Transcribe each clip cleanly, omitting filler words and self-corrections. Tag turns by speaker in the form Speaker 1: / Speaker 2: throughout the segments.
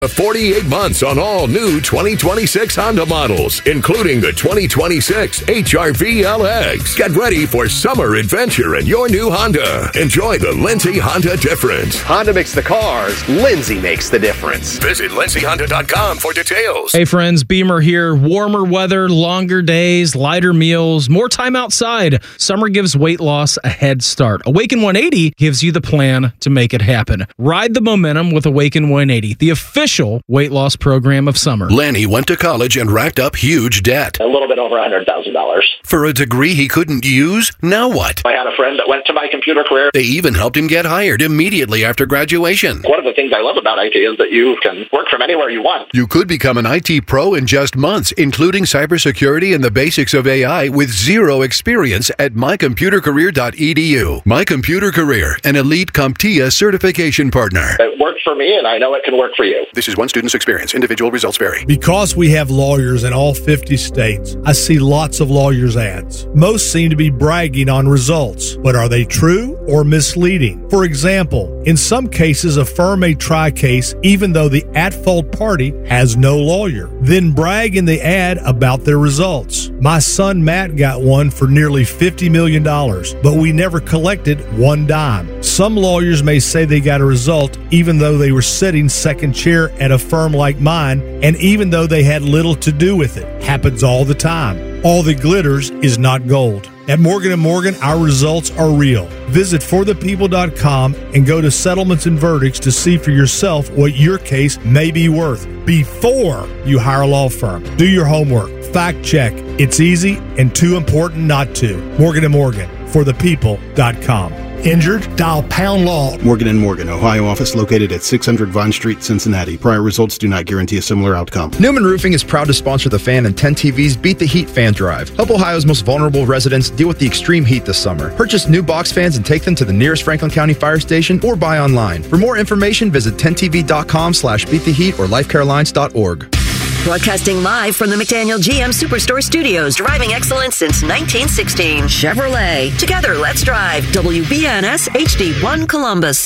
Speaker 1: 48 months on all new 2026 Honda models, including the 2026 HR-V LX. Get ready for summer adventure in your new Honda. Enjoy the Lindsay Honda difference.
Speaker 2: Honda makes the cars. Lindsay makes the difference.
Speaker 1: Visit lindsayhonda.com for details.
Speaker 3: Hey friends, Beamer here. Warmer weather, longer days, lighter meals, more time outside. Summer gives weight loss a head start. Awaken 180 gives you the plan to make it happen. Ride the momentum with Awaken 180, the official weight loss program of summer.
Speaker 1: Lenny went to college and racked up huge debt.
Speaker 4: A little bit over $100,000.
Speaker 1: For a degree he couldn't use? Now what?
Speaker 4: I had a friend that went to My Computer Career.
Speaker 1: They even helped him get hired immediately after graduation.
Speaker 4: One of the things I love about IT is that you can work from anywhere you want.
Speaker 1: You could become an IT pro in just months, including cybersecurity and the basics of AI with zero experience at mycomputercareer.edu. My Computer Career, an elite CompTIA certification partner.
Speaker 4: It worked for me, and I know it can work for you.
Speaker 1: This is one student's experience. Individual results vary.
Speaker 5: Because we have lawyers in all 50 states, I see lots of lawyers' ads. Most seem to be bragging on results, but are they true or misleading? For example, in some cases, a firm may try a case even though the at-fault party has no lawyer, then brag in the ad about their results. My son Matt got one for nearly $50 million, but we never collected one dime. Some lawyers may say they got a result even though they were sitting second chair at a firm like mine, and even though they had little to do with it. Happens all the time. All that glitters is not gold. At Morgan & Morgan, our results are real. Visit forthepeople.com and go to Settlements and Verdicts to see for yourself what your case may be worth before you hire a law firm. Do your homework. Fact check. It's easy and too important not to. Morgan & Morgan, forthepeople.com. Injured? Dial Pound Law.
Speaker 6: Morgan & Morgan, Ohio office located at 600 Vine Street, Cincinnati. Prior results do not guarantee a similar outcome.
Speaker 7: Newman Roofing is proud to sponsor the Fan and 10 TV's Beat the Heat fan drive. Help Ohio's most vulnerable residents deal with the extreme heat this summer. Purchase new box fans and take them to the nearest Franklin County Fire Station or buy online. For more information, visit 10tv.com/beattheheat or lifecarelines.org.
Speaker 8: Broadcasting live from the McDaniel GM Superstore Studios, driving excellence since 1916. Chevrolet. Together, let's drive. WBNS HD1 Columbus.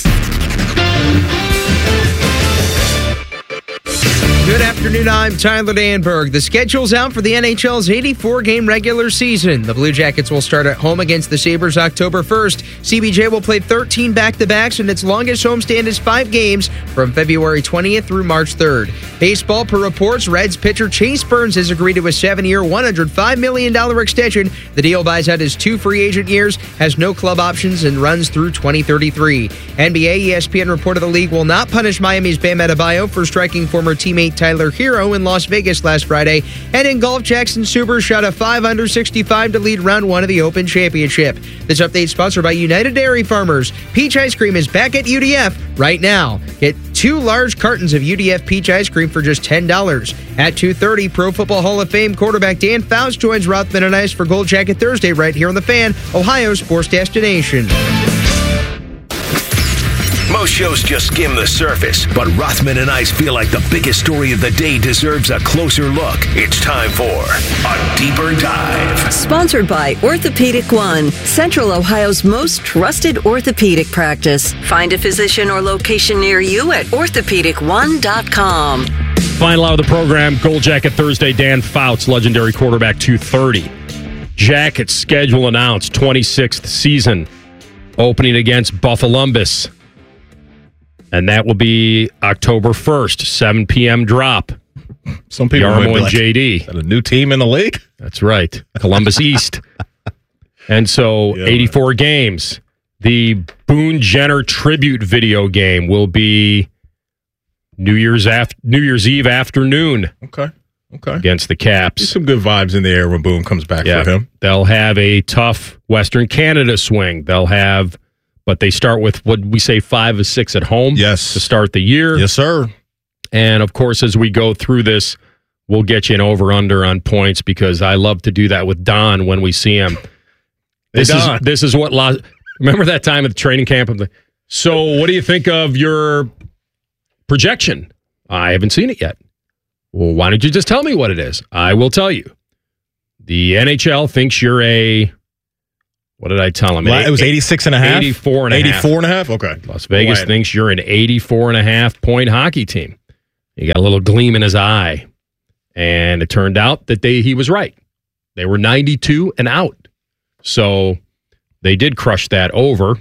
Speaker 9: Good afternoon, I'm Tyler Danberg. The schedule's out for the NHL's 84-game regular season. The Blue Jackets will start at home against the Sabres October 1st. CBJ will play 13 back-to-backs, and its longest homestand is 5 games from February 20th through March 3rd. Baseball, per reports, Reds pitcher Chase Burns has agreed to a 7-year, $105 million extension. The deal buys out his 2 free agent years, has no club options, and runs through 2033. NBA, ESPN reported the league will not punish Miami's Bam Adebayo for striking former teammate Tyler Hero in Las Vegas last Friday. And in golf, Jackson Suber shot a 5-under 65 to lead round 1 of the Open Championship. This update sponsored by United Dairy Farmers. Peach ice cream is back at UDF right now. Get 2 large cartons of UDF peach ice cream for just $10. At 2:30, Pro Football Hall of Fame quarterback Dan Fouts joins Rothman and Ice for Gold Jacket Thursday right here on The Fan, Ohio's sports destination.
Speaker 1: Most shows just skim the surface, but Rothman and Ice feel like the biggest story of the day deserves a closer look. It's time for a deeper dive.
Speaker 8: Sponsored by Orthopedic One, Central Ohio's most trusted orthopedic practice. Find a physician or location near you at orthopedic1.com.
Speaker 10: Final hour of the program, Gold Jacket Thursday, Dan Fouts, legendary quarterback, 2:30. Jackets schedule announced, 26th season, opening against Buffalombus. And that will be October 1st, 7 p.m. drop.
Speaker 11: Some people
Speaker 10: Yarmo
Speaker 11: might be
Speaker 10: and
Speaker 11: like,
Speaker 10: JD.
Speaker 11: Is that a new team in the league?
Speaker 10: That's right. Columbus East. And so 84 games. The Boone Jenner tribute video game will be New Year's Eve afternoon.
Speaker 11: Okay.
Speaker 10: Against the Caps.
Speaker 11: There's some good vibes in the air when Boone comes back for him.
Speaker 10: They'll have a tough Western Canada swing. But they start with what we say 5 of 6 at home.
Speaker 11: Yes.
Speaker 10: To start the year.
Speaker 11: Yes, sir.
Speaker 10: And of course, as we go through this, we'll get you an over-under on points because I love to do that with Don when we see him. This is what remember that time at the training camp? So what do you think of your projection? I haven't seen it yet. Well, why don't you just tell me what it is? I will tell you. The NHL thinks you're a... What did I tell him?
Speaker 11: It was 86.5?
Speaker 10: 84.5.
Speaker 11: 84.5? Okay.
Speaker 10: Las Vegas thinks you're an 84.5 point hockey team. He got a little gleam in his eye. And it turned out that he was right. They were 92 and out. So they did crush that over.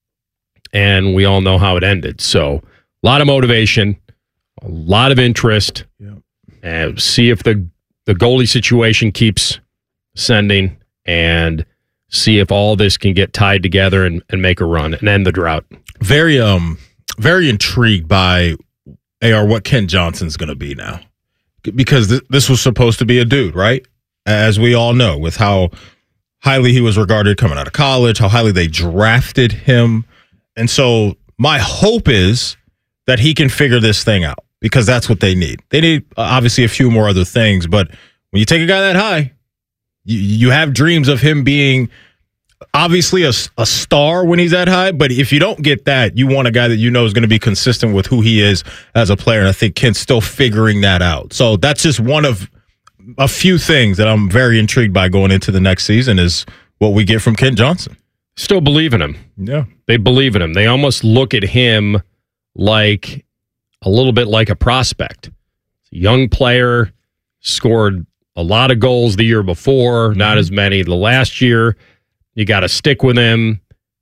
Speaker 10: And we all know how it ended. So a lot of motivation, a lot of interest. And see if the goalie situation keeps sending, and see if all this can get tied together and make a run and end the drought.
Speaker 11: Very intrigued by what Kent Johnson's going to be now, because this was supposed to be a dude, right? As we all know, with how highly he was regarded coming out of college, how highly they drafted him. And so my hope is that he can figure this thing out, because that's what they need. They need obviously a few more other things, but when you take a guy that high, you have dreams of him being obviously a star when he's that high. But if you don't get that, you want a guy that you know is going to be consistent with who he is as a player. And I think Kent's still figuring that out. So that's just one of a few things that I'm very intrigued by going into the next season, is what we get from Kent Johnson.
Speaker 10: Still believe in him.
Speaker 11: Yeah.
Speaker 10: They believe in him. They almost look at him like a little bit like a prospect. Young player, scored a lot of goals the year before, not as many the last year. You got to stick with him,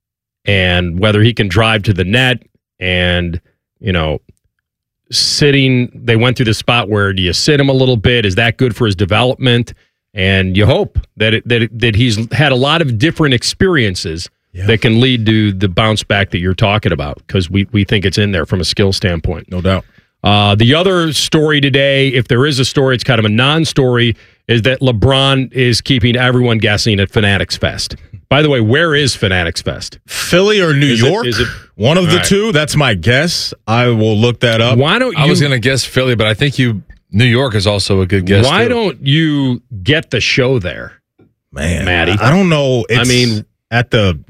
Speaker 10: and whether he can drive to the net, and, you know, sitting, they went through the spot where, do you sit him a little bit? Is that good for his development? And you hope that he's had a lot of different experiences that can lead to the bounce back that you're talking about, because we think it's in there from a skill standpoint.
Speaker 11: No doubt.
Speaker 10: The other story today, if there is a story, it's kind of a non-story, is that LeBron is keeping everyone guessing at Fanatics Fest. By the way, where is Fanatics Fest?
Speaker 11: Philly or New York?
Speaker 10: Is it
Speaker 11: one of the two? That's my guess. I will look that up.
Speaker 10: Why don't you?
Speaker 12: I was going to guess Philly, but I think New York is also a good guess.
Speaker 10: Why don't you get the show there,
Speaker 11: man,
Speaker 10: Maddie?
Speaker 11: I don't know. At the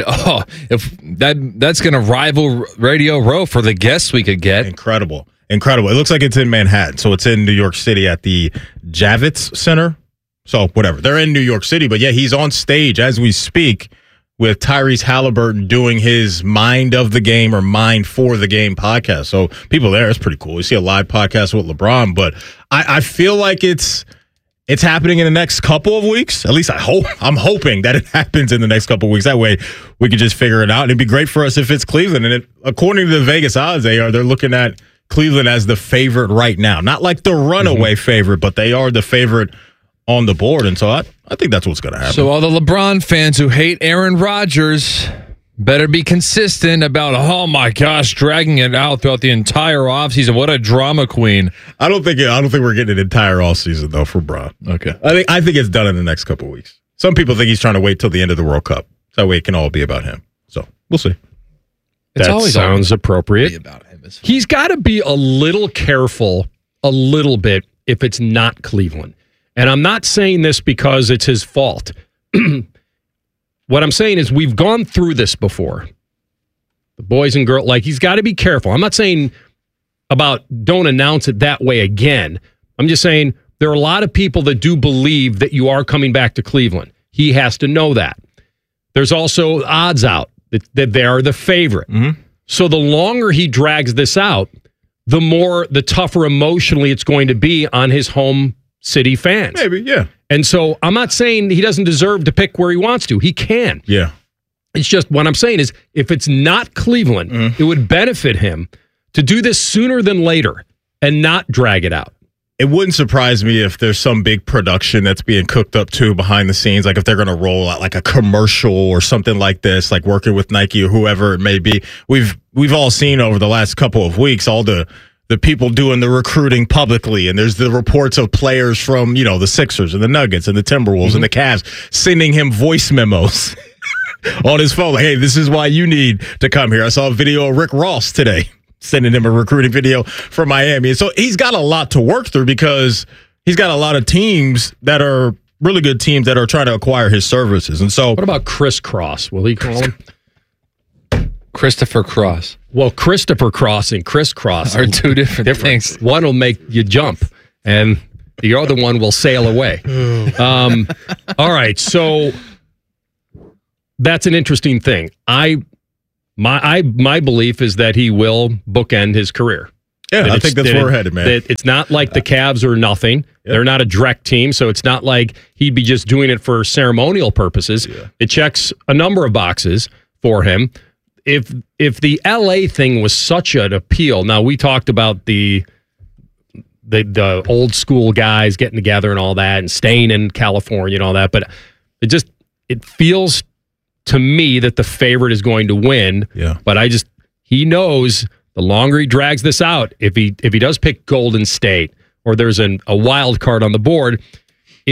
Speaker 12: if that's going to rival Radio Row for the guests we could get.
Speaker 11: Incredible. It looks like it's in Manhattan, so it's in New York City at the Javits Center. So whatever, they're in New York City, but yeah, he's on stage as we speak with Tyrese Halliburton doing his Mind of the Game or Mind for the Game podcast. So people there, it's pretty cool. You see a live podcast with LeBron, but I feel like it's happening in the next couple of weeks. At least I'm hoping that it happens in the next couple of weeks. That way we could just figure it out. And it'd be great for us if it's Cleveland. And according to the Vegas odds, they're looking at Cleveland as the favorite right now. Not like the runaway favorite, but they are the favorite on the board. And so I think that's what's going to happen.
Speaker 12: So all the LeBron fans who hate Aaron Rodgers better be consistent about, oh my gosh, dragging it out throughout the entire offseason. What a drama queen.
Speaker 11: I don't think we're getting an entire offseason though for Bron.
Speaker 12: Okay.
Speaker 11: I think it's done in the next couple of weeks. Some people think he's trying to wait till the end of the World Cup. So that way it can all be about him. So we'll see.
Speaker 10: That sounds appropriate. He's got to be a little careful, a little bit, if it's not Cleveland. And I'm not saying this because it's his fault. What I'm saying is we've gone through this before. The boys and girls, he's got to be careful. I'm not saying about don't announce it that way again. I'm just saying there are a lot of people that do believe that you are coming back to Cleveland. He has to know that. There's also odds out that they are the favorite.
Speaker 11: Mm-hmm.
Speaker 10: So the longer he drags this out, the tougher emotionally it's going to be on his home city fans.
Speaker 11: Maybe, yeah.
Speaker 10: And so I'm not saying he doesn't deserve to pick where he wants to. He can.
Speaker 11: Yeah.
Speaker 10: It's just what I'm saying is if it's not Cleveland, it would benefit him to do this sooner than later and not drag it out.
Speaker 11: It wouldn't surprise me if there's some big production that's being cooked up too behind the scenes, like if they're going to roll out like a commercial or something like this, like working with Nike or whoever it may be. We've all seen over the last couple of weeks all the people doing the recruiting publicly, and there's the reports of players from, the Sixers and the Nuggets and the Timberwolves and the Cavs sending him voice memos on his phone. Like, hey, this is why you need to come here. I saw a video of Rick Ross today sending him a recruiting video from Miami. And so he's got a lot to work through because he's got a lot of teams that are really good teams that are trying to acquire his services. And so
Speaker 10: what about Chris Cross? Will he call him?
Speaker 12: Christopher Cross.
Speaker 10: Well, Christopher Cross and Chris Cross
Speaker 12: are two different things.
Speaker 10: One will make you jump, and the other one will sail away. All right, so that's an interesting thing. My belief is that he will bookend his career.
Speaker 11: Yeah, I think that's where we're headed, man.
Speaker 10: It's not like the Cavs are nothing. Yep. They're not a direct team, so it's not like he'd be just doing it for ceremonial purposes. Yeah. It checks a number of boxes for him. If the LA thing was such an appeal, now we talked about the old school guys getting together and all that and staying in California and all that, but it feels to me that the favorite is going to win.
Speaker 11: Yeah.
Speaker 10: But he knows the longer he drags this out, if he does pick Golden State or there's a wild card on the board, it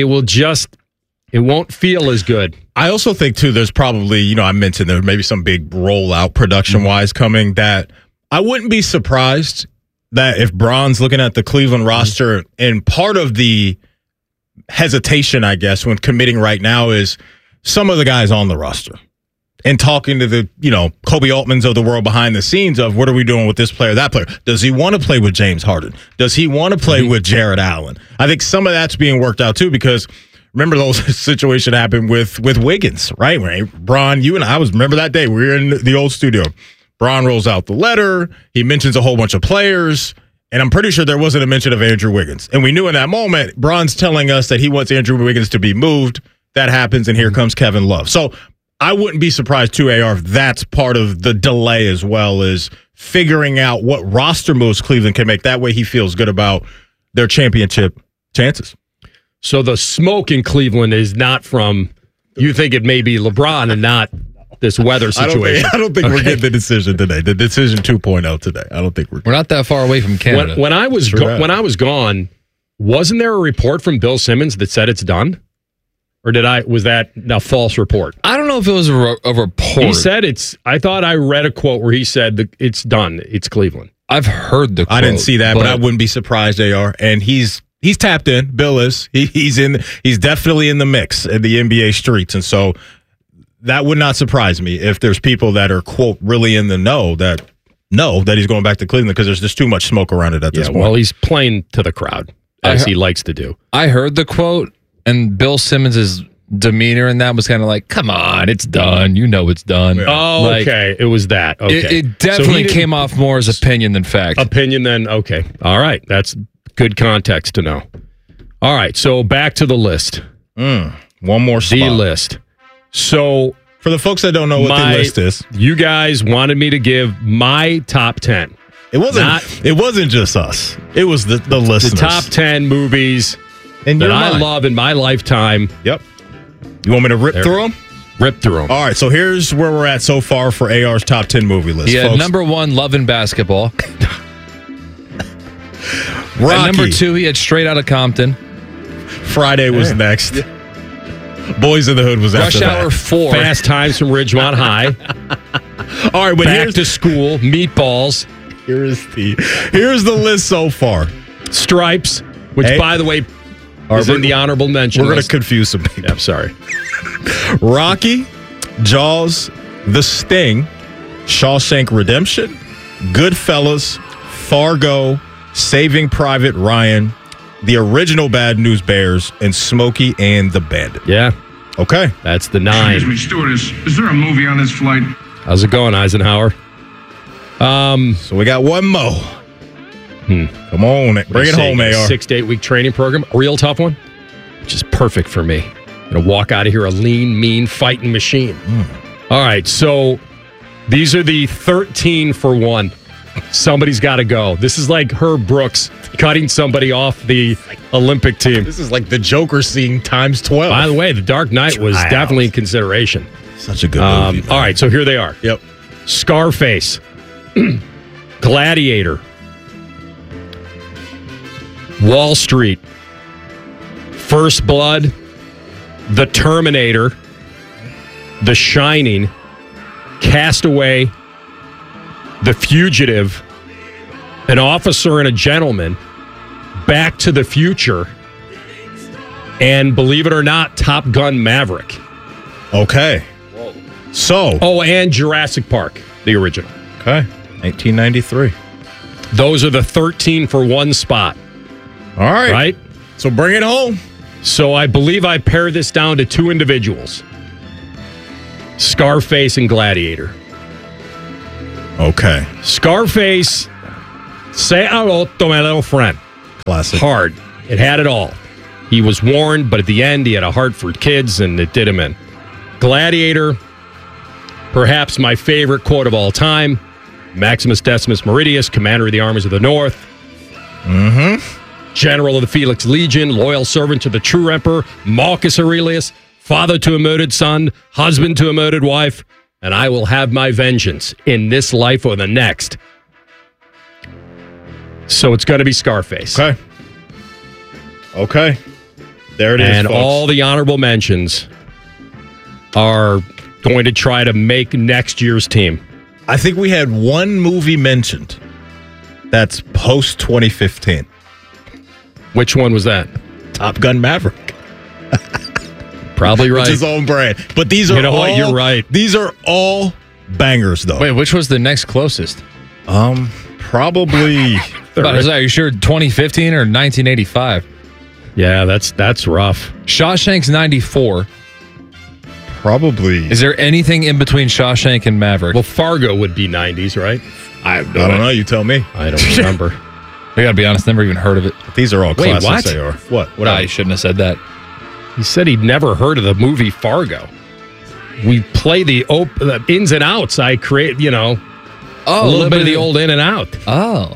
Speaker 10: won't feel as good.
Speaker 11: I also think, too, there's probably, I mentioned there may be some big rollout production-wise coming that I wouldn't be surprised that if Bron's looking at the Cleveland roster, and part of the hesitation, I guess, when committing right now is some of the guys on the roster and talking to the, Kobe Altmans of the world behind the scenes of what are we doing with this player, that player? Does he want to play with James Harden? Does he want to play with Jared Allen? I think some of that's being worked out, too, because remember those situation happened with Wiggins, right? Bron, you and I remember that day. We were in the old studio. Bron rolls out the letter. He mentions a whole bunch of players, and I'm pretty sure there wasn't a mention of Andrew Wiggins. And we knew in that moment, Bron's telling us that he wants Andrew Wiggins to be moved. That happens, and here comes Kevin Love. So I wouldn't be surprised, too, AR, if that's part of the delay as well, is figuring out what roster moves Cleveland can make. That way he feels good about their championship chances.
Speaker 10: So the smoke in Cleveland is not from, you think it may be LeBron and not this weather situation.
Speaker 11: I don't think we're getting the decision today. The decision 2.0 today. I don't think
Speaker 12: we're not that far away from Canada.
Speaker 10: When I was gone, wasn't there a report from Bill Simmons that said it's done? Or was that a false report?
Speaker 12: I don't know if it was a report.
Speaker 10: He said I thought I read a quote where he said that it's done. It's Cleveland.
Speaker 12: I've heard the quote.
Speaker 11: I didn't see that, but I wouldn't be surprised, AR. And he's tapped in. Bill is. He's definitely in the mix in the NBA streets. And so that would not surprise me if there's people that are, quote, really in the know that he's going back to Cleveland because there's just too much smoke around it at this point.
Speaker 10: Well, he's playing to the crowd, as he likes to do.
Speaker 12: I heard the quote, and Bill Simmons' demeanor in that was kind of like, come on, it's done. You know it's done.
Speaker 10: Yeah. Oh, okay. It was that. Okay.
Speaker 12: It definitely came off more as opinion than fact.
Speaker 10: Opinion then, okay. All right. That's good context to know. All right. So back to the list.
Speaker 11: One more spot.
Speaker 10: The list. So
Speaker 11: for the folks that don't know what the list is,
Speaker 10: you guys wanted me to give my top 10.
Speaker 11: It wasn't just us. It was the listeners.
Speaker 10: The top 10 movies that I love in my lifetime.
Speaker 11: Yep. You want me to rip through them?
Speaker 10: Rip through them.
Speaker 11: All right, so here's where we're at so far for AR's top 10 movie list.
Speaker 12: Yeah,
Speaker 11: folks.
Speaker 12: number 1, Love and Basketball.
Speaker 11: Rocky.
Speaker 12: At number 2, he had Straight Outta Compton.
Speaker 11: Friday was next. Boys in the Hood was after that.
Speaker 12: Rush Hour 4.
Speaker 10: Fast Times from Ridgemont High.
Speaker 11: All right, but
Speaker 10: Back to School. Meatballs.
Speaker 11: Here's the list so far.
Speaker 10: Stripes, which, by the way, is in the honorable mention
Speaker 11: We're going to confuse some people.
Speaker 10: Yeah, I'm sorry.
Speaker 11: Rocky, Jaws, The Sting, Shawshank Redemption, Goodfellas, Fargo, Saving Private Ryan, the original Bad News Bears, and Smokey and the Bandit.
Speaker 10: Yeah.
Speaker 11: Okay.
Speaker 10: That's the 9.
Speaker 13: Excuse me, stewardess. Is there a movie on this flight?
Speaker 10: How's it going, Eisenhower?
Speaker 11: So we got one more. Come on. Bring it home, AR.
Speaker 10: 6 to 8 week training program. A real tough one. Which is perfect for me. I'm going to walk out of here a lean, mean, fighting machine. All right. So these are the 13 for 1. Somebody's got to go. This is like Herb Brooks cutting somebody off the Olympic team.
Speaker 11: This is like the Joker scene times 12.
Speaker 10: By the way, The Dark Knight was definitely in consideration.
Speaker 11: Such a good movie.
Speaker 10: All right, so here they are.
Speaker 11: Yep.
Speaker 10: Scarface. Gladiator. Wall Street. First Blood. The Terminator. The Shining. Castaway. The Fugitive, An Officer and a Gentleman, Back to the Future, and believe it or not, Top Gun Maverick.
Speaker 11: Okay. So.
Speaker 10: Oh, and Jurassic Park, the original.
Speaker 11: Okay. 1993.
Speaker 10: Those are the 13 for 1 spot.
Speaker 11: All right.
Speaker 10: Right?
Speaker 11: So bring it home.
Speaker 10: So I believe I pared this down to 2 individuals. Scarface and Gladiator.
Speaker 11: Okay.
Speaker 10: Scarface, Say hello to my little friend.
Speaker 11: Classic.
Speaker 10: Hard. It had it all. He was warned, but at the end, he had a heart for kids, and it did him in. Gladiator, perhaps my favorite quote of all time. Maximus Decimus Meridius, commander of the armies of the North. General of the Felix Legion, loyal servant to the true emperor, Marcus Aurelius, father to a murdered son, husband to a murdered wife, and I will have my vengeance in this life or the next. So it's going to be Scarface.
Speaker 11: Okay. There it is,
Speaker 10: and
Speaker 11: folks.
Speaker 10: all the honorable mentions are going to try to make next year's team.
Speaker 11: I think we had one movie mentioned that's post 2015.
Speaker 10: Which one was that?
Speaker 11: Top Gun Maverick.
Speaker 10: Probably right.
Speaker 11: Which is own brand. But these are
Speaker 10: You know what? You're right.
Speaker 11: These are all bangers, though.
Speaker 12: Wait, which was the next closest?
Speaker 11: Probably.
Speaker 12: Are you sure 2015 or 1985?
Speaker 10: Yeah, that's rough.
Speaker 12: Shawshank's 94.
Speaker 11: Probably.
Speaker 12: Is there anything in between Shawshank and Maverick?
Speaker 10: Well, Fargo would be 90s, right?
Speaker 11: I don't know. You tell me.
Speaker 10: I don't remember.
Speaker 12: I gotta be honest, never even heard of it.
Speaker 11: These are all
Speaker 10: Wait,
Speaker 11: classics.
Speaker 10: what?
Speaker 11: They are. What?
Speaker 12: What? I shouldn't have said that.
Speaker 10: He said he'd never heard of the movie Fargo. We play the ins and outs. I create, a little bit of the old in and out.
Speaker 12: Oh.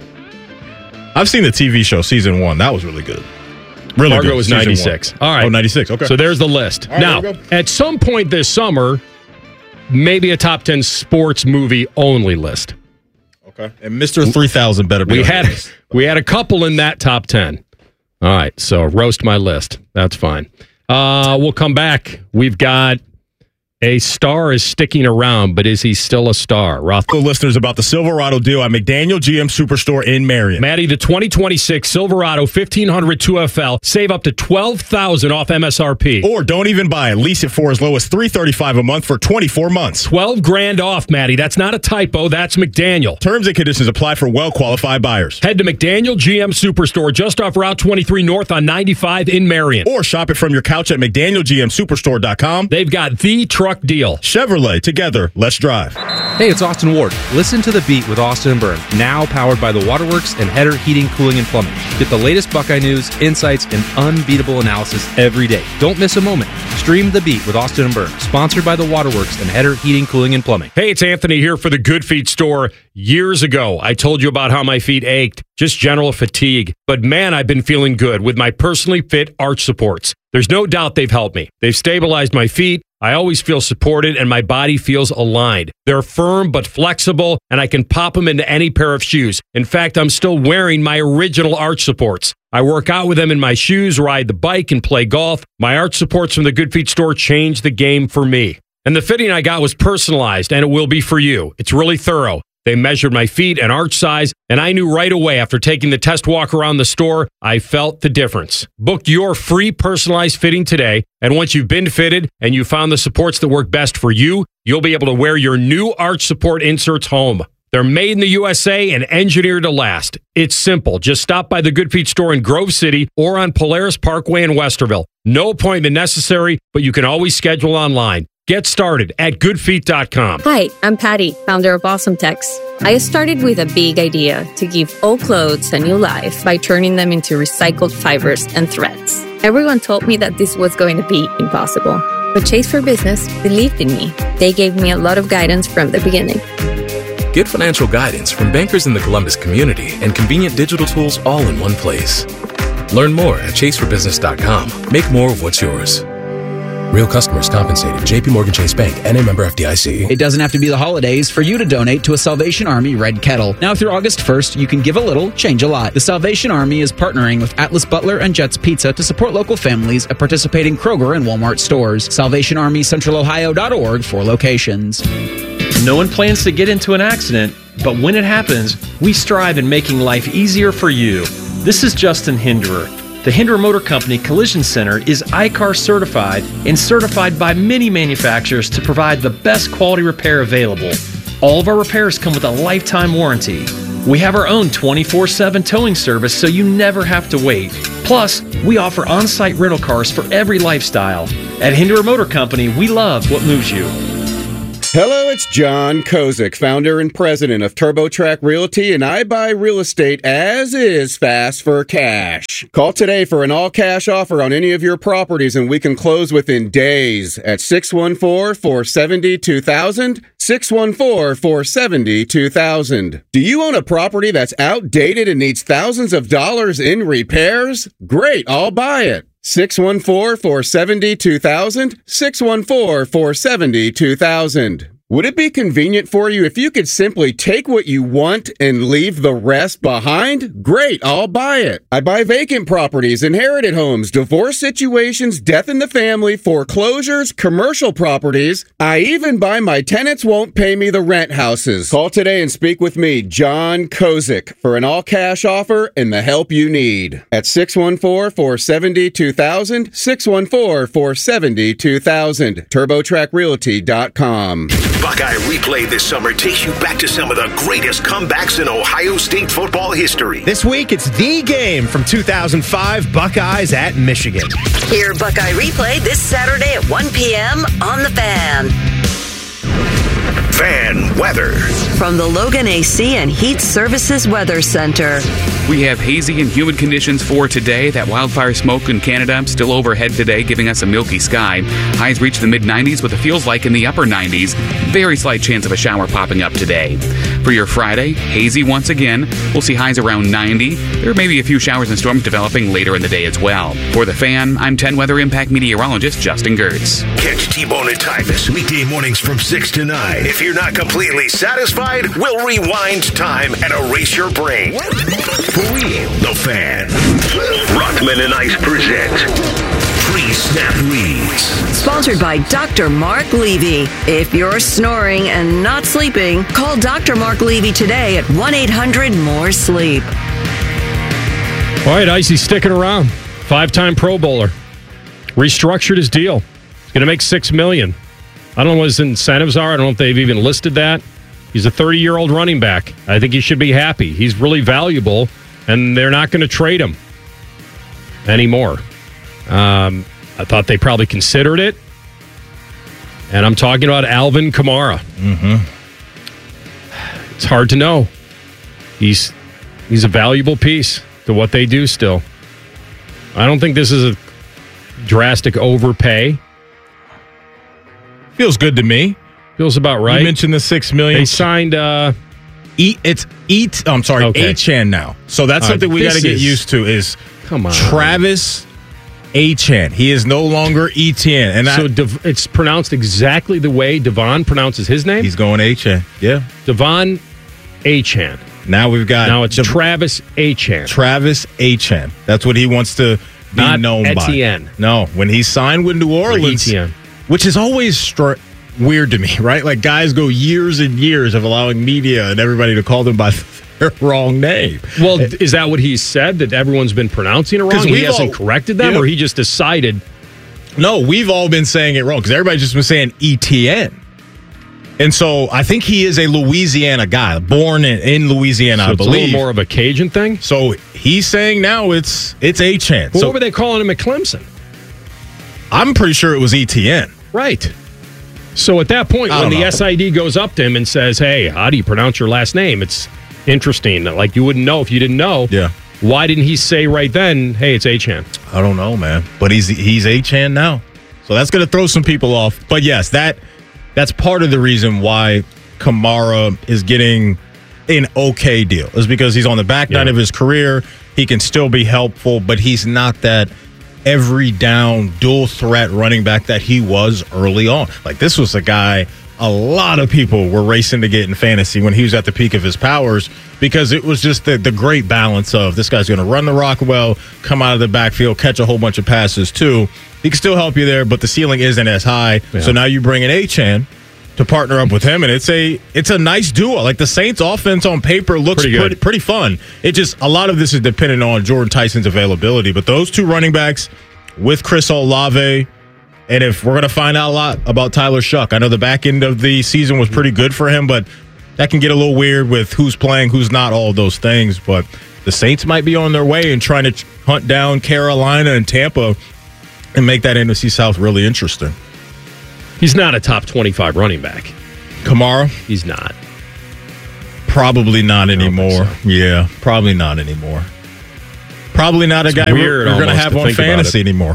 Speaker 11: I've seen the TV show season 1. That was really good. Really
Speaker 10: Fargo
Speaker 11: good.
Speaker 10: was
Speaker 11: Season
Speaker 10: 96.
Speaker 11: 1.
Speaker 10: All right.
Speaker 11: Oh, 96. Okay.
Speaker 10: So there's the list.
Speaker 11: All right,
Speaker 10: now,
Speaker 11: there we go.
Speaker 10: at some point this summer, maybe a top 10 sports movie only list.
Speaker 11: Okay. And Mr. 3000 better be.
Speaker 10: We had a couple in that top 10. All right. So roast my list. That's fine. We'll come back. We've got a star is sticking around, but is he still a star?
Speaker 11: The listeners about the Silverado deal at McDaniel GM Superstore in Marion.
Speaker 10: Maddie, the 2026 Silverado 1500 2FL, save up to $12,000 off MSRP.
Speaker 11: Or don't even buy it. Lease it for as low as $335 a month for 24 months.
Speaker 10: $12,000 off, Maddie. That's not a typo. That's McDaniel.
Speaker 11: Terms and conditions apply for well-qualified buyers.
Speaker 10: Head to McDaniel GM Superstore just off Route 23 North on 95 in Marion.
Speaker 11: Or shop it from your couch at McDanielGMSuperstore.com.
Speaker 10: They've got the truck deal.
Speaker 11: Chevrolet, together, let's drive.
Speaker 14: Hey, it's Austin Ward. Listen to The Beat with Austin and Byrne, now powered by the Waterworks and Header Heating, Cooling, and Plumbing. Get the latest Buckeye news, insights, and unbeatable analysis every day. Don't miss a moment. Stream The Beat with Austin and Byrne, sponsored by the Waterworks and Header Heating, Cooling, and Plumbing.
Speaker 10: Hey, it's Anthony here for the Good Feet store. Years ago, I told you about how my feet ached, just general fatigue. But man, I've been feeling good with my personally fit arch supports. There's no doubt they've helped me. They've stabilized my feet. I always feel supported and my body feels aligned. They're firm but flexible, and I can pop them into any pair of shoes. In fact, I'm still wearing my original arch supports. I work out with them in my shoes, ride the bike, and play golf. My arch supports from the Good Feet store changed the game for me. And the fitting I got was personalized, and it will be for you. It's really thorough. They measured my feet and arch size, and I knew right away after taking the test walk around the store, I felt the difference. Book your free personalized fitting today, and once you've been fitted and you found the supports that work best for you, you'll be able to wear your new arch support inserts home. They're made in the USA and engineered to last. It's simple. Just stop by the Good Feet store in Grove City or on Polaris Parkway in Westerville. No appointment necessary, but you can always schedule online. Get started at goodfeet.com.
Speaker 15: Hi, I'm Patty, founder of Awesome Tex. I started with a big idea to give old clothes a new life by turning them into recycled fibers and threads. Everyone told me that this was going to be impossible, but Chase for Business believed in me. They gave me a lot of guidance from the beginning.
Speaker 16: Get financial guidance from bankers in the Columbus community and convenient digital tools all in one place. Learn more at chaseforbusiness.com. Make more of what's yours. Real customers compensated. JP Morgan Chase Bank, N.A. member FDIC.
Speaker 17: It doesn't have to be the holidays for you to donate to a Salvation Army Red Kettle. Now through August 1st, you can give a little, change a lot. The Salvation Army is partnering with Atlas Butler and Jets Pizza to support local families at participating Kroger and Walmart stores. SalvationArmyCentralOhio.org for locations.
Speaker 18: No one plans to get into an accident, but when it happens, we strive in making life easier for you. This is Justin Hinderer. The Hinderer Motor Company Collision Center is ICAR certified and certified by many manufacturers to provide the best quality repair available. All of our repairs come with a lifetime warranty. We have our own 24/7 towing service so you never have to wait. Plus, we offer on-site rental cars for every lifestyle. At Hinderer Motor Company, we love what moves you.
Speaker 19: Hello, it's John Kozik, founder and president of TurboTrack Realty, and I buy real estate as is fast for cash. Call today for an all-cash offer on any of your properties, and we can close within days at 614-470-2000, 614-470-2000. Do you own a property that's outdated and needs thousands of dollars in repairs? Great, I'll buy it. 614-470-2000, 614-470-2000. Would it be convenient for you if you could simply take what you want and leave the rest behind? Great, I'll buy it. I buy vacant properties, inherited homes, divorce situations, death in the family, foreclosures, commercial properties. I even buy my tenants won't pay me the rent houses. Call today and speak with me, John Kozik, for an all-cash offer and the help you need. At 614-470-2000, 614-470-2000, TurboTrackRealty.com.
Speaker 1: Buckeye Replay this summer takes you back to some of the greatest comebacks in Ohio State football history.
Speaker 2: This week, it's the game from 2005, Buckeyes at Michigan.
Speaker 8: Hear Buckeye Replay this Saturday at 1 p.m. on The Fan.
Speaker 1: Fan weather.
Speaker 8: From the Logan AC and Heat Services Weather Center.
Speaker 20: We have hazy and humid conditions for today. That wildfire smoke in Canada still overhead today, giving us a milky sky. Highs reach the mid-90s with a feels like in the upper 90s. Very slight chance of a shower popping up today. For your Friday, hazy once again. We'll see highs around 90. There may be a few showers and storms developing later in the day as well. For The Fan, I'm 10 Weather Impact meteorologist Justin Gertz.
Speaker 1: Catch T-Bone and Tyvis weekday mornings from 6 to 9. If you're not completely satisfied, we'll rewind time and erase your brain. For real, The Fan. Rockman and Ice present Pre-Snap Reads.
Speaker 8: Sponsored by Dr. Mark Levy. If you're snoring and not sleeping, call Dr. Mark Levy today at 1-800-MORE-SLEEP.
Speaker 10: All right, Icy's sticking around. 5-time Pro Bowler. Restructured his deal. He's going to make $6 million. I don't know what his incentives are. I don't know if they've even listed that. He's a 30-year-old running back. I think he should be happy. He's really valuable, and they're not going to trade him anymore. I thought they probably considered it, and I'm talking about Alvin Kamara.
Speaker 11: Mm-hmm.
Speaker 10: It's hard to know. He's a valuable piece to what they do still. I don't think this is a drastic overpay.
Speaker 11: Feels good to me.
Speaker 10: Feels about right.
Speaker 11: You mentioned the $6 million.
Speaker 10: They signed
Speaker 11: Achane now. So that's something we got to get used to is Travis Achane. He is no longer Etienne. And
Speaker 10: so it's pronounced exactly the way Devon pronounces his name?
Speaker 11: He's going Achane. Yeah.
Speaker 10: Devon Achane.
Speaker 11: Now
Speaker 10: it's Travis Achane.
Speaker 11: Travis Achane. That's what he wants to be
Speaker 10: Not
Speaker 11: known
Speaker 10: Etienne.
Speaker 11: by. No, when he signed with New Orleans, which is always weird to me, right? Like guys go years and years of allowing media and everybody to call them by their wrong name.
Speaker 10: Well, is that what he said, that everyone's been pronouncing it wrong? He hasn't corrected them, or he just decided?
Speaker 11: No, we've all been saying it wrong because everybody's just been saying Etienne. And so I think he is a Louisiana guy, born in Louisiana, I believe.
Speaker 10: It's a little more of a Cajun thing?
Speaker 11: So he's saying now it's Achane.
Speaker 10: Well, what were they calling him at Clemson?
Speaker 11: I'm pretty sure it was Etienne.
Speaker 10: Right. So at that point, when the SID goes up to him and says, hey, how do you pronounce your last name? It's interesting. Like, you wouldn't know if you didn't know.
Speaker 11: Yeah.
Speaker 10: Why didn't he say right then, hey, it's Achane?
Speaker 11: I don't know, man. But he's Achane now. So that's going to throw some people off. But yes, that's part of the reason why Kamara is getting an okay deal. Is because he's on the back nine of his career. He can still be helpful, but he's not that every down dual threat running back that he was early on. Like, this was a guy a lot of people were racing to get in fantasy when he was at the peak of his powers, because it was just the great balance of this guy's going to run the rock well, come out of the backfield, catch a whole bunch of passes too. He can still help you there, but the ceiling isn't as high. Yeah. So now you bring in Achane to partner up with him, and it's a nice duo. Like, the Saints offense on paper looks pretty fun. It just, a lot of this is dependent on Jordan Tyson's availability. But those two running backs with Chris Olave, and if we're going to find out a lot about Tyler Shuck, I know the back end of the season was pretty good for him, but that can get a little weird with who's playing, who's not, all of those things. But the Saints might be on their way and trying to hunt down Carolina and Tampa and make that NFC South really interesting.
Speaker 10: He's not a top 25 running back.
Speaker 11: Kamara?
Speaker 10: He's not.
Speaker 11: Probably not anymore. So. Yeah, probably not anymore. Probably not a guy we're going to have on fantasy anymore.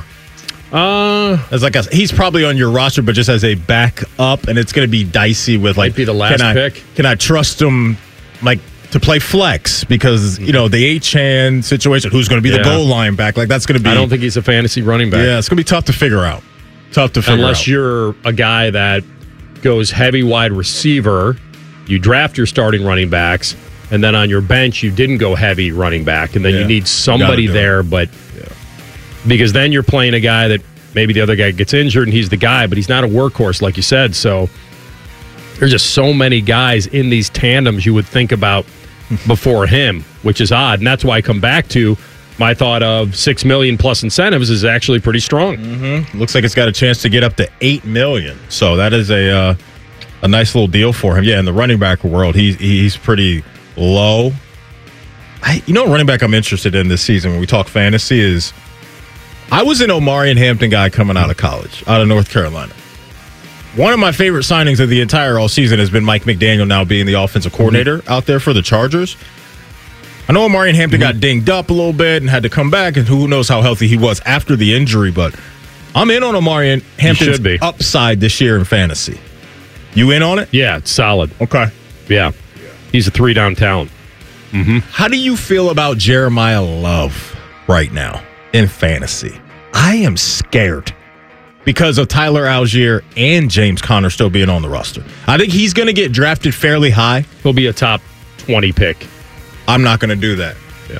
Speaker 11: As like he's probably on your roster, but just as a backup, and it's going to be dicey with like
Speaker 10: be the last pick.
Speaker 11: Can I trust him like to play flex because the Achane situation? Who's going to be the goal line back? Like that's going to be.
Speaker 10: I don't think he's a fantasy running back.
Speaker 11: Yeah, it's going to be tough to figure out.
Speaker 10: Unless you're a guy that goes heavy wide receiver, you draft your starting running backs, and then on your bench you didn't go heavy running back, and then you need somebody there, but because then you're playing a guy that maybe the other guy gets injured and he's the guy, but he's not a workhorse like you said. So there's just so many guys in these tandems you would think about before him, which is odd, and that's why I come back to my thought of $6 million plus incentives is actually pretty strong.
Speaker 11: Mm-hmm. Looks like it's got a chance to get up to $8 million. So that is a nice little deal for him. Yeah, in the running back world, he's pretty low. Running back I'm interested in this season when we talk fantasy is I was an Omarion Hampton guy coming out of college, out of North Carolina. One of my favorite signings of the entire all season has been Mike McDaniel now being the offensive coordinator out there for the Chargers. I know Omarion Hampton got dinged up a little bit and had to come back, and who knows how healthy he was after the injury, but I'm in on Omarion Hampton's upside this year in fantasy. You in on it?
Speaker 10: Yeah, it's solid.
Speaker 11: Okay.
Speaker 10: Yeah. He's a 3-down talent.
Speaker 11: Mm-hmm. How do you feel about Jeremiah Love right now in fantasy? I am scared because of Tyler Algier and James Conner still being on the roster. I think he's going to get drafted fairly high.
Speaker 10: He'll be a top 20 pick.
Speaker 11: I'm not going to do that.
Speaker 10: Yeah.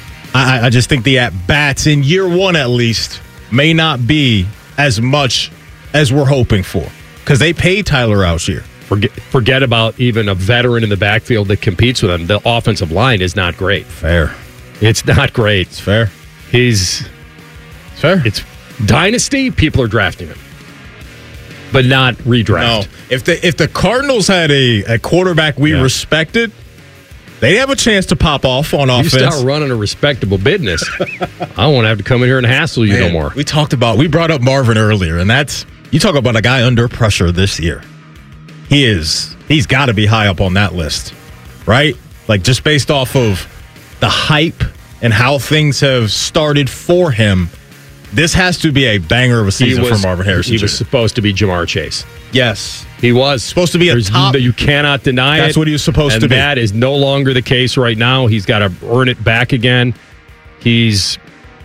Speaker 11: I just think the at-bats in year one at least may not be as much as we're hoping for because they paid Tyler Algier.
Speaker 10: Forget about even a veteran in the backfield that competes with him. The offensive line is not great.
Speaker 11: Fair.
Speaker 10: It's not great.
Speaker 11: It's fair.
Speaker 10: It's
Speaker 11: fair.
Speaker 10: It's dynasty. People are drafting him, but not redraft.
Speaker 11: No. If the Cardinals had a quarterback we respected, they have a chance to pop off on offense.
Speaker 10: You start running a respectable business. I won't have to come in here and hassle you no more.
Speaker 11: We brought up Marvin earlier, and you talk about a guy under pressure this year. He's got to be high up on that list, right? Like just based off of the hype and how things have started for him, this has to be a banger of a season for Marvin Harrison.
Speaker 10: He was supposed to be Jamar Chase.
Speaker 11: Yes.
Speaker 10: He was
Speaker 11: supposed to be a top.
Speaker 10: You cannot deny
Speaker 11: That's what he was supposed to be.
Speaker 10: And that is no longer the case right now. He's got to earn it back again. There's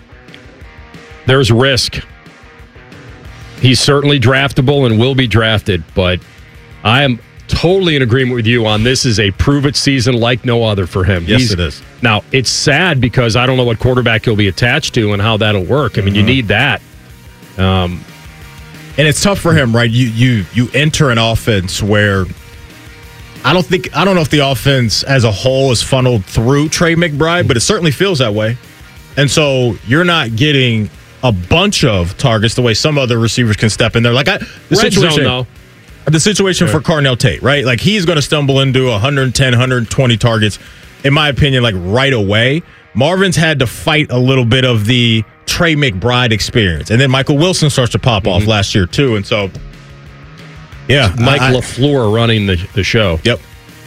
Speaker 10: risk. He's certainly draftable and will be drafted, but I am totally in agreement with you on this is a prove-it season like no other for him.
Speaker 11: Yes, it is.
Speaker 10: Now, it's sad because I don't know what quarterback he'll be attached to and how that'll work. I mean, you need that.
Speaker 11: And it's tough for him, right? You enter an offense where I don't know if the offense as a whole is funneled through Trey McBride, but it certainly feels that way. And so you're not getting a bunch of targets the way some other receivers can step in there. Like the situation for Carnell Tate, right? Like he's going to stumble into 110, 120 targets, in my opinion, like right away. Marvin's had to fight a little bit of the Trey McBride experience. And then Michael Wilson starts to pop off last year, too. And so, yeah.
Speaker 10: Mike LaFleur running the show.
Speaker 11: Yep.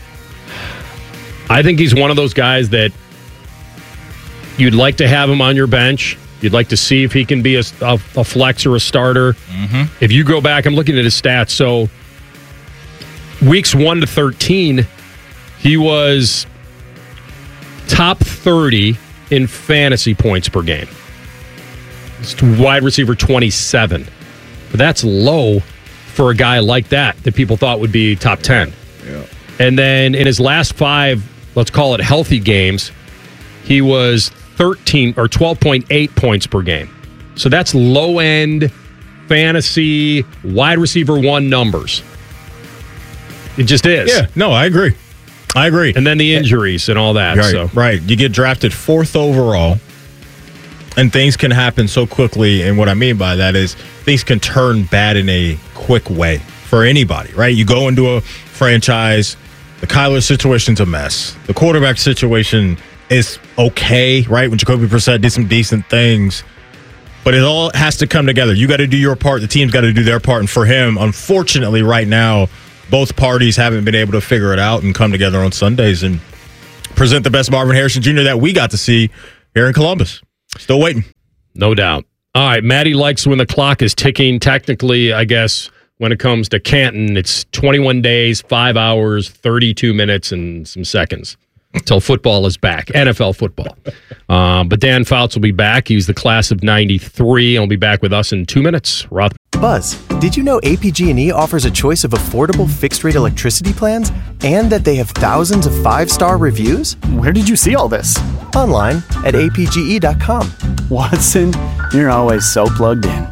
Speaker 10: I think he's one of those guys that you'd like to have him on your bench. You'd like to see if he can be a flex or a starter.
Speaker 11: Mm-hmm.
Speaker 10: If you go back, I'm looking at his stats. So, weeks 1 to 13, he was top 30 in fantasy points per game. It's wide receiver 27. But that's low for a guy like that people thought would be top 10.
Speaker 11: Yeah.
Speaker 10: And then in his last 5, let's call it healthy games, he was 13 or 12.8 points per game. So that's low end fantasy wide receiver 1 numbers. It just is.
Speaker 11: Yeah, no, I agree.
Speaker 10: And then the injuries and all that.
Speaker 11: Right. You get drafted 4th overall, and things can happen so quickly. And what I mean by that is things can turn bad in a quick way for anybody, right? You go into a franchise, the Kyler situation's a mess. The quarterback situation is okay, right? When Jacoby Brissett did some decent things. But it all has to come together. You got to do your part. The team's got to do their part. And for him, unfortunately, right now, both parties haven't been able to figure it out and come together on Sundays and present the best Marvin Harrison Jr. that we got to see here in Columbus. Still waiting.
Speaker 10: No doubt. All right, Maddie likes when the clock is ticking. Technically, I guess, when it comes to Canton, it's 21 days, 5 hours, 32 minutes, and some seconds until football is back, NFL football. But Dan Fouts will be back. He's the class of 93, and he'll be back with us in 2 minutes. Roth.
Speaker 21: Buzz, did you know APG&E offers a choice of affordable fixed-rate electricity plans and that they have thousands of 5-star reviews? Where did you see all this? Online at apge.com.
Speaker 22: Watson, you're always so plugged in.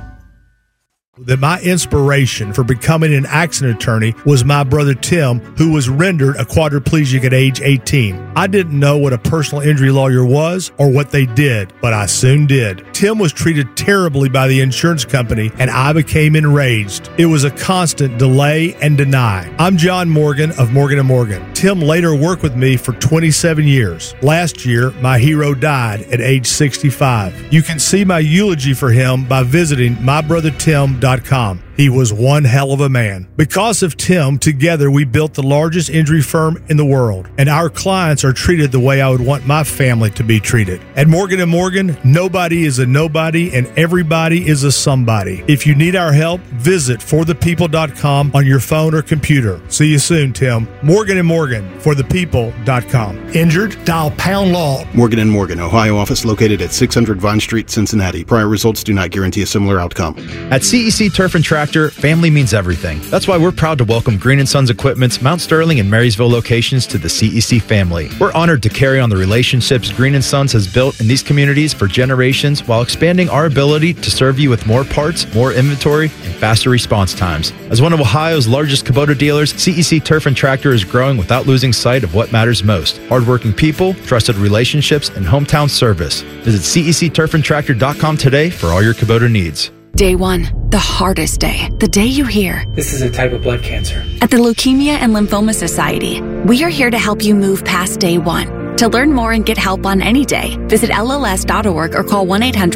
Speaker 5: That my inspiration for becoming an accident attorney was my brother Tim, who was rendered a quadriplegic at age 18. I didn't know what a personal injury lawyer was or what they did, but I soon did. Tim was treated terribly by the insurance company, and I became enraged. It was a constant delay and deny. I'm John Morgan of Morgan & Morgan. Tim later worked with me for 27 years. Last year, my hero died at age 65. You can see my eulogy for him by visiting mybrothertim.com. He was one hell of a man. Because of Tim, together we built the largest injury firm in the world, and our clients are treated the way I would want my family to be treated. At Morgan & Morgan, nobody is a nobody and everybody is a somebody. If you need our help, visit forthepeople.com on your phone or computer. See you soon, Tim. Morgan & Morgan, forthepeople.com. Injured? Dial Pound Law.
Speaker 6: Morgan & Morgan, Ohio office located at 600 Vine Street, Cincinnati. Prior results do not guarantee a similar outcome.
Speaker 7: At CEC Turf and Tractor, family means everything. That's why we're proud to welcome Green & Sons Equipment's Mount Sterling and Marysville locations to the CEC family. We're honored to carry on the relationships Green & Sons has built in these communities for generations while expanding our ability to serve you with more parts, more inventory, and faster response times. As one of Ohio's largest Kubota dealers, CEC Turf and Tractor is growing without losing sight of what matters most: hardworking people, trusted relationships, and hometown service. Visit CECTurfandTractor.com today for all your Kubota needs.
Speaker 23: Day one, the hardest day. The day you hear,
Speaker 24: "This is a type of blood cancer."
Speaker 23: At the Leukemia and Lymphoma Society, we are here to help you move past day one. To learn more and get help on any day, visit LLS.org or call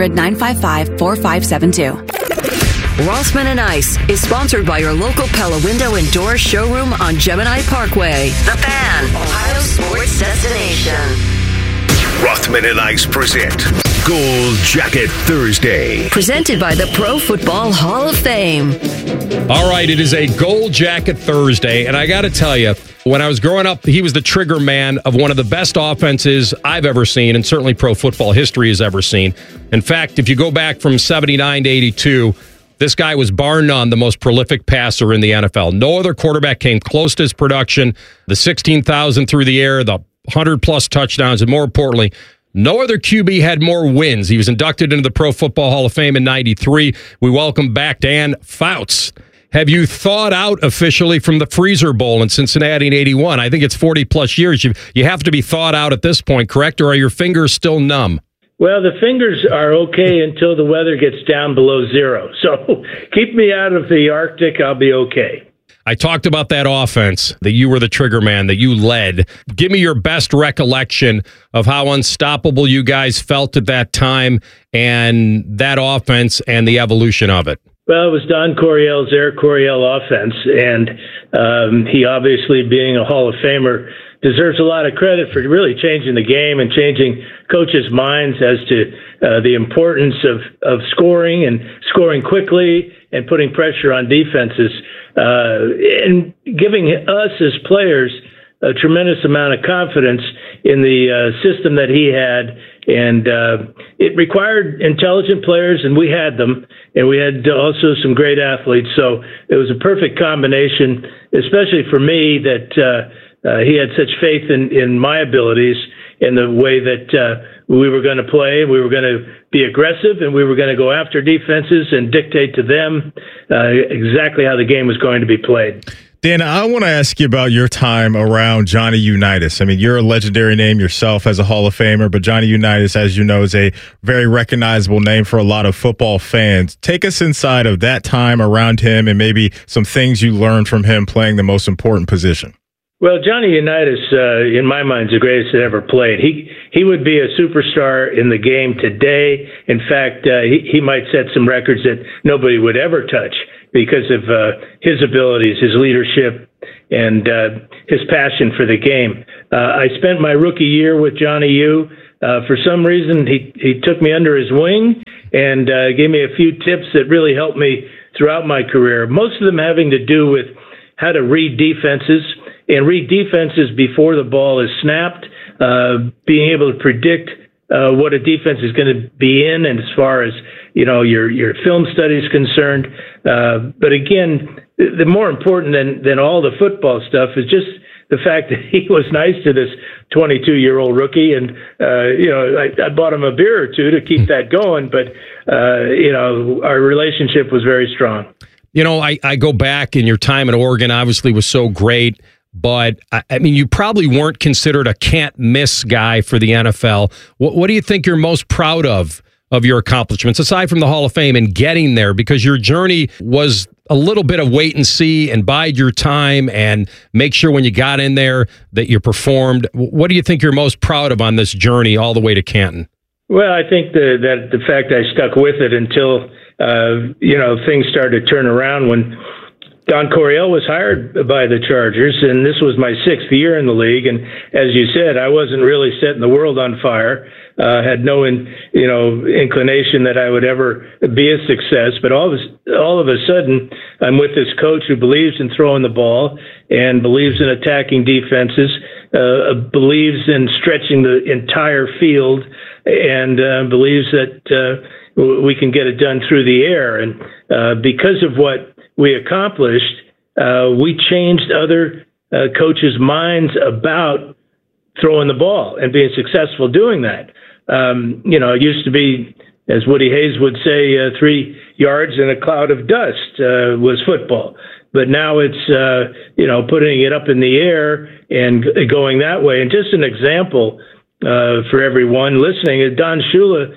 Speaker 23: 1-800-955-4572.
Speaker 8: Rossman and Ice is sponsored by your local Pella Window and Door showroom on Gemini Parkway. The Fan, Ohio sports destination.
Speaker 1: Rothman and Ice present Gold Jacket Thursday.
Speaker 8: Presented by the Pro Football Hall of Fame.
Speaker 10: All right, it is a Gold Jacket Thursday, and I got to tell you, when I was growing up, he was the trigger man of one of the best offenses I've ever seen, and certainly pro football history has ever seen. In fact, if you go back from 79 to 82, this guy was bar none the most prolific passer in the NFL. No other quarterback came close to his production. The 16,000 through the air, the 100-plus touchdowns, and more importantly, no other QB had more wins. He was inducted into the Pro Football Hall of Fame in 93. We welcome back Dan Fouts. Have you thawed out officially from the Freezer Bowl in Cincinnati in 81? I think it's 40-plus years. You have to be thawed out at this point, correct? Or are your fingers still numb?
Speaker 24: Well, the fingers are okay until the weather gets down below zero. So keep me out of the Arctic. I'll be okay.
Speaker 10: I talked about that offense, that you were the trigger man, that you led. Give me your best recollection of how unstoppable you guys felt at that time and that offense and the evolution of it.
Speaker 24: Well, it was Don Coryell's Air Coryell offense, and he obviously, being a Hall of Famer, deserves a lot of credit for really changing the game and changing coaches' minds as to the importance of scoring and scoring quickly and putting pressure on defenses, and giving us as players a tremendous amount of confidence in the system that he had. And it required intelligent players, and we had them, and we had also some great athletes. So it was a perfect combination, especially for me, that he had such faith in my abilities and the way that we were going to play. We were going to be aggressive, and we were going to go after defenses and dictate to them exactly how the game was going to be played.
Speaker 11: Dan, I want to ask you about your time around Johnny Unitas. I mean, you're a legendary name yourself as a Hall of Famer, but Johnny Unitas, as you know, is a very recognizable name for a lot of football fans. Take us inside of that time around him and maybe some things you learned from him playing the most important position.
Speaker 24: Well, Johnny Unitas, in my mind, is the greatest that ever played. He would be a superstar in the game today. In fact, he might set some records that nobody would ever touch because of his abilities, his leadership, and his passion for the game. I spent my rookie year with Johnny U. For some reason, he took me under his wing and gave me a few tips that really helped me throughout my career, most of them having to do with how to read defenses and read defenses before the ball is snapped, being able to predict what a defense is going to be in, and as far as your film study is concerned. But again, the more important than all the football stuff is just the fact that he was nice to this 22-year-old rookie, and I bought him a beer or two to keep that going. But our relationship was very strong.
Speaker 10: I go back, and your time in Oregon obviously was so great. But, I mean, you probably weren't considered a can't-miss guy for the NFL. What do you think you're most proud of your accomplishments, aside from the Hall of Fame and getting there? Because your journey was a little bit of wait and see and bide your time and make sure when you got in there that you performed. What do you think you're most proud of on this journey all the way to Canton?
Speaker 24: Well, I think that the fact I stuck with it until, things started to turn around when Don Coryell was hired by the Chargers, and this was my 6th year in the league. And as you said, I wasn't really setting the world on fire. Had no, inclination that I would ever be a success. But all of a sudden, I'm with this coach who believes in throwing the ball and believes in attacking defenses, believes in stretching the entire field, and believes that we can get it done through the air. And because of what we accomplished, we changed other coaches' minds about throwing the ball and being successful doing that. It used to be, as Woody Hayes would say, 3 yards in a cloud of dust was football. But now it's, putting it up in the air and going that way. And just an example for everyone listening is Don Shula,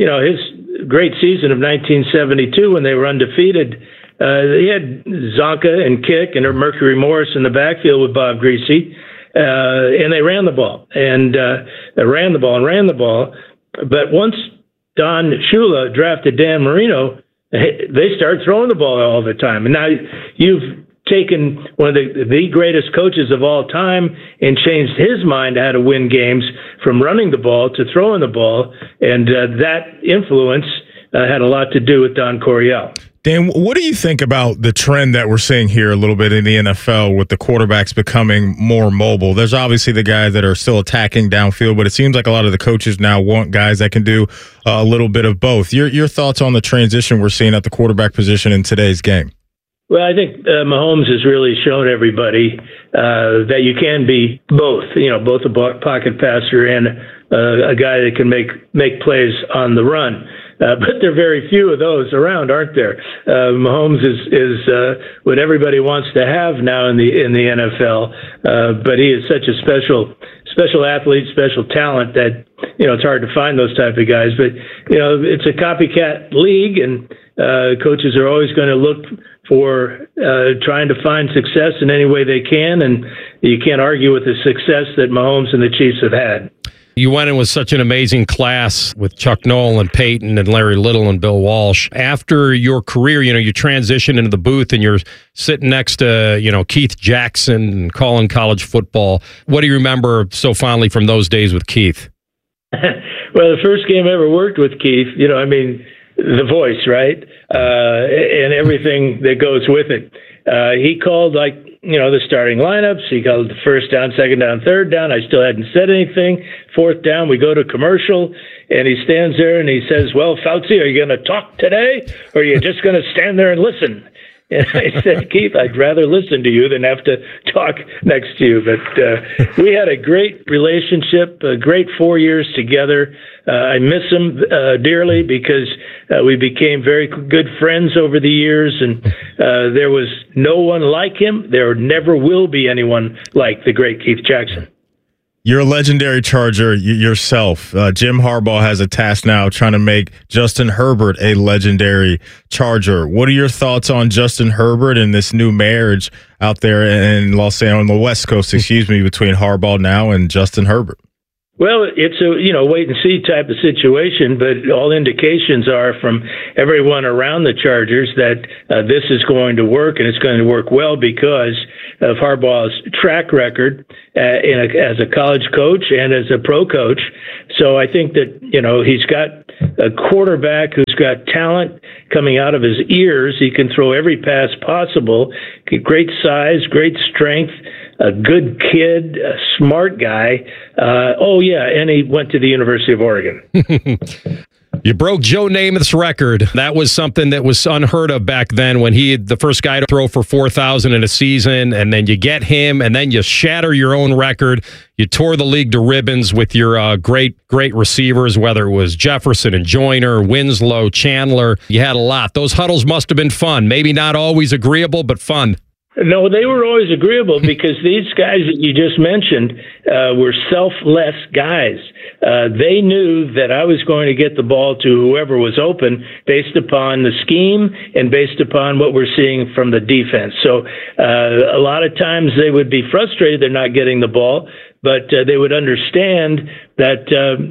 Speaker 24: his great season of 1972 when they were undefeated. He had Zonka and Kick and Mercury Morris in the backfield with Bob Greasy, and they ran the ball and ran the ball. But once Don Shula drafted Dan Marino, they started throwing the ball all the time. And now you've taken one of the greatest coaches of all time and changed his mind how to win games from running the ball to throwing the ball, and that influence had a lot to do with Don Coryell.
Speaker 11: Dan, what do you think about the trend that we're seeing here a little bit in the NFL with the quarterbacks becoming more mobile? There's obviously the guys that are still attacking downfield, but it seems like a lot of the coaches now want guys that can do a little bit of both. Your thoughts on the transition we're seeing at the quarterback position in today's game?
Speaker 24: Well, I think Mahomes has really shown everybody that you can be both, both a pocket passer and a guy that can make plays on the run. But there are very few of those around, aren't there? Mahomes is what everybody wants to have now in the NFL. But he is such a special athlete, special talent that it's hard to find those type of guys. But it's a copycat league, and coaches are always going to look for trying to find success in any way they can, and you can't argue with the success that Mahomes and the Chiefs have had.
Speaker 10: You went in with such an amazing class with Chuck Noll and Peyton and Larry Little and Bill Walsh. After your career, you transitioned into the booth and you're sitting next to, Keith Jackson and calling college football. What do you remember so fondly from those days with Keith?
Speaker 24: Well, the first game I ever worked with Keith, the voice, right? And everything that goes with it. He called the starting lineups. He called the first down, second down, third down. I still hadn't said anything. Fourth down, we go to commercial, and he stands there and he says, "Well, Fauci, are you going to talk today, or are you just going to stand there and listen?" And I said, "Keith, I'd rather listen to you than have to talk next to you." But we had a great relationship, a great 4 years together. I miss him dearly because we became very good friends over the years, and there was no one like him. There never will be anyone like the great Keith Jackson.
Speaker 11: You're a legendary Charger yourself. Jim Harbaugh has a task now trying to make Justin Herbert a legendary Charger. What are your thoughts on Justin Herbert and this new marriage out there in Los Angeles, on the West Coast, between Harbaugh now and Justin Herbert?
Speaker 24: Well, it's a wait and see type of situation, but all indications are from everyone around the Chargers that this is going to work, and it's going to work well because of Harbaugh's track record as a college coach and as a pro coach. So I think that he's got a quarterback who's got talent coming out of his ears. He can throw every pass possible. Great size, great strength. A good kid, a smart guy. And he went to the University of Oregon.
Speaker 10: You broke Joe Namath's record. That was something that was unheard of back then when he had the first guy to throw for 4,000 in a season, and then you get him, and then you shatter your own record. You tore the league to ribbons with your great receivers, whether it was Jefferson and Joyner, Winslow, Chandler. You had a lot. Those huddles must have been fun. Maybe not always agreeable, but fun.
Speaker 24: No, they were always agreeable because these guys that you just mentioned were selfless guys. They knew that I was going to get the ball to whoever was open based upon the scheme and based upon what we're seeing from the defense. So a lot of times they would be frustrated they're not getting the ball, but they would understand that,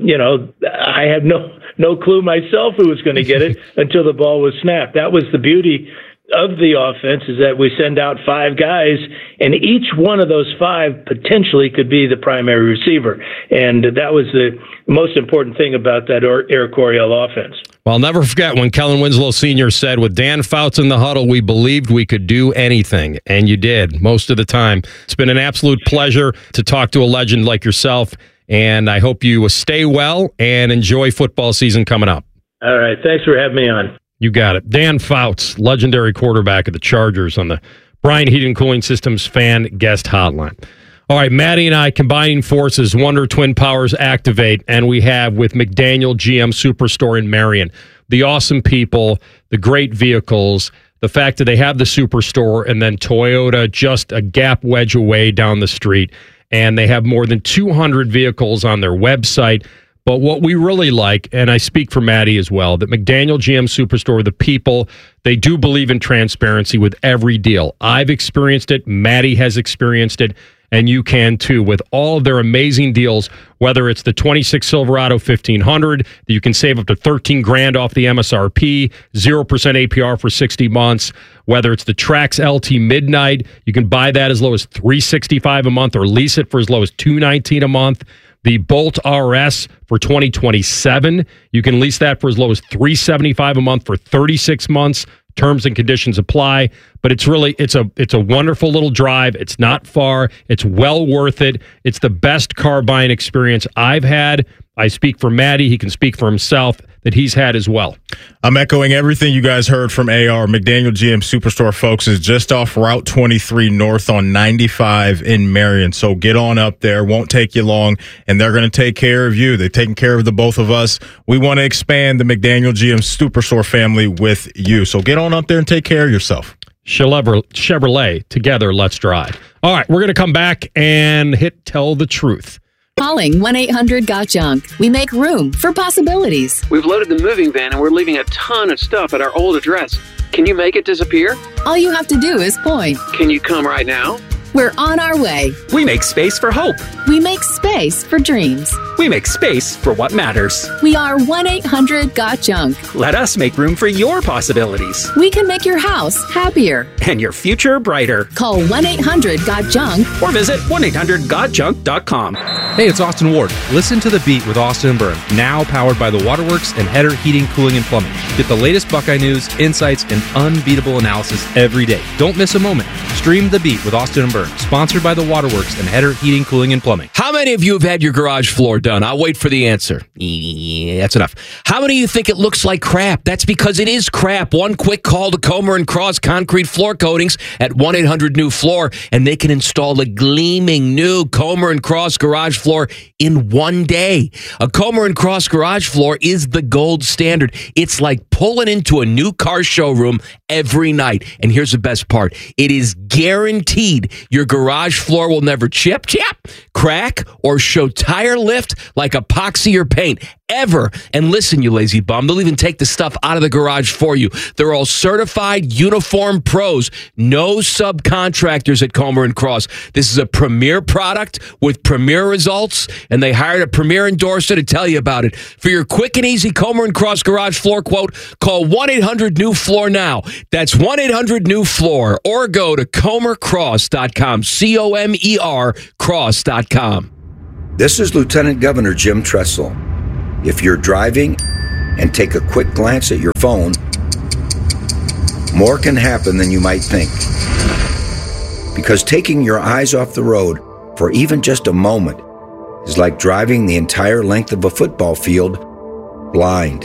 Speaker 24: I had no clue myself who was going to get it until the ball was snapped. That was the beauty of the offense, is that we send out 5 guys, and each one of those 5 potentially could be the primary receiver. And that was the most important thing about that Air Coryell offense.
Speaker 10: Well, I'll never forget when Kellen Winslow Sr. said, with Dan Fouts in the huddle, we believed we could do anything. And you did, most of the time. It's been an absolute pleasure to talk to a legend like yourself, and I hope you stay well and enjoy football season coming up.
Speaker 24: All right. Thanks for having me on.
Speaker 10: You got it. Dan Fouts, legendary quarterback of the Chargers, on the Bryant Heating Cooling Systems fan guest hotline. All right, Maddie and I combining forces, Wonder Twin Powers activate, and we have with McDaniel GM Superstore in Marion. The awesome people, the great vehicles, the fact that they have the Superstore and then Toyota just a gap wedge away down the street, and they have more than 200 vehicles on their website. But what we really like, and I speak for Maddie as well, that McDaniel GM Superstore, the people, they do believe in transparency with every deal. I've experienced it. Maddie has experienced it. And you can too, with all of their amazing deals, whether it's the 26 Silverado 1500, that you can save up to $13,000 off the MSRP, 0% APR for 60 months, whether it's the Trax LT Midnight, you can buy that as low as $365 a month or lease it for as low as $219 a month. The Bolt RS for 2027, you can lease that for as low as $375 a month for 36 months. Terms and conditions apply, but it's a wonderful little drive. It's not far. It's well worth it. It's the best car buying experience I've had. I speak for Maddie. He can speak for himself that he's had as well.
Speaker 11: I'm echoing everything you guys heard from AR. McDaniel GM Superstore, folks, is just off Route 23 north on 95 in Marion. So get on up there. Won't take you long, and they're going to take care of you. They're taking care of the both of us. We want to expand the McDaniel GM Superstore family with you. So get on up there and take care of yourself.
Speaker 10: Chevrolet, together, let's drive. All right, we're going to come back and hit Tell the Truth.
Speaker 3: Calling 1-800-GOT-JUNK. We make room for possibilities.
Speaker 4: We've loaded the moving van and we're leaving a ton of stuff at our old address. Can you make it disappear?
Speaker 3: All you have to do is point.
Speaker 4: Can you come right now?
Speaker 3: We're on our way.
Speaker 9: We make space for hope.
Speaker 3: We make space for dreams.
Speaker 9: We make space for what matters.
Speaker 3: We are 1-800-GOT-JUNK.
Speaker 9: Let us make room for your possibilities.
Speaker 3: We can make your house happier.
Speaker 9: And your future brighter.
Speaker 3: Call 1-800-GOT-JUNK.
Speaker 9: Or visit 1-800-GOT-JUNK.com.
Speaker 14: Hey, it's Austin Ward. Listen to The Beat with Austin and Byrne. Now powered by the Waterworks and Header Heating, Cooling, and Plumbing. Get the latest Buckeye news, insights, and unbeatable analysis every day. Don't miss a moment. Stream The Beat with Austin and Byrne. Sponsored by the Waterworks and Header Heating, Cooling, and Plumbing.
Speaker 13: How many of you have had your garage floor done? I'll wait for the answer. Yeah, that's enough. How many of you think it looks like crap? That's because it is crap. One quick call to Comer & Cross Concrete Floor Coatings at 1-800-NEW-FLOOR, and they can install a gleaming new Comer & Cross garage floor in one day. A Comer & Cross garage floor is the gold standard. It's like pulling into a new car showroom every night. And here's the best part. It is guaranteed your garage floor will never chip, crack, or show tire lift like epoxy or paint. ever. And listen, you lazy bum, they'll even take the stuff out of the garage for you. They're all certified uniform pros. No subcontractors at Comer & Cross. This is a premier product with premier results, and they hired a premier endorser to tell you about it. For your quick and easy Comer & Cross garage floor quote, call 1-800-NEW-FLOOR now. That's 1-800-NEW-FLOOR, or go to comercross.com, COMER cross.com.
Speaker 12: This is Lieutenant Governor Jim Tressel. If you're driving and take a quick glance at your phone, more can happen than you might think. Because taking your eyes off the road for even just a moment is like driving the entire length of a football field blind.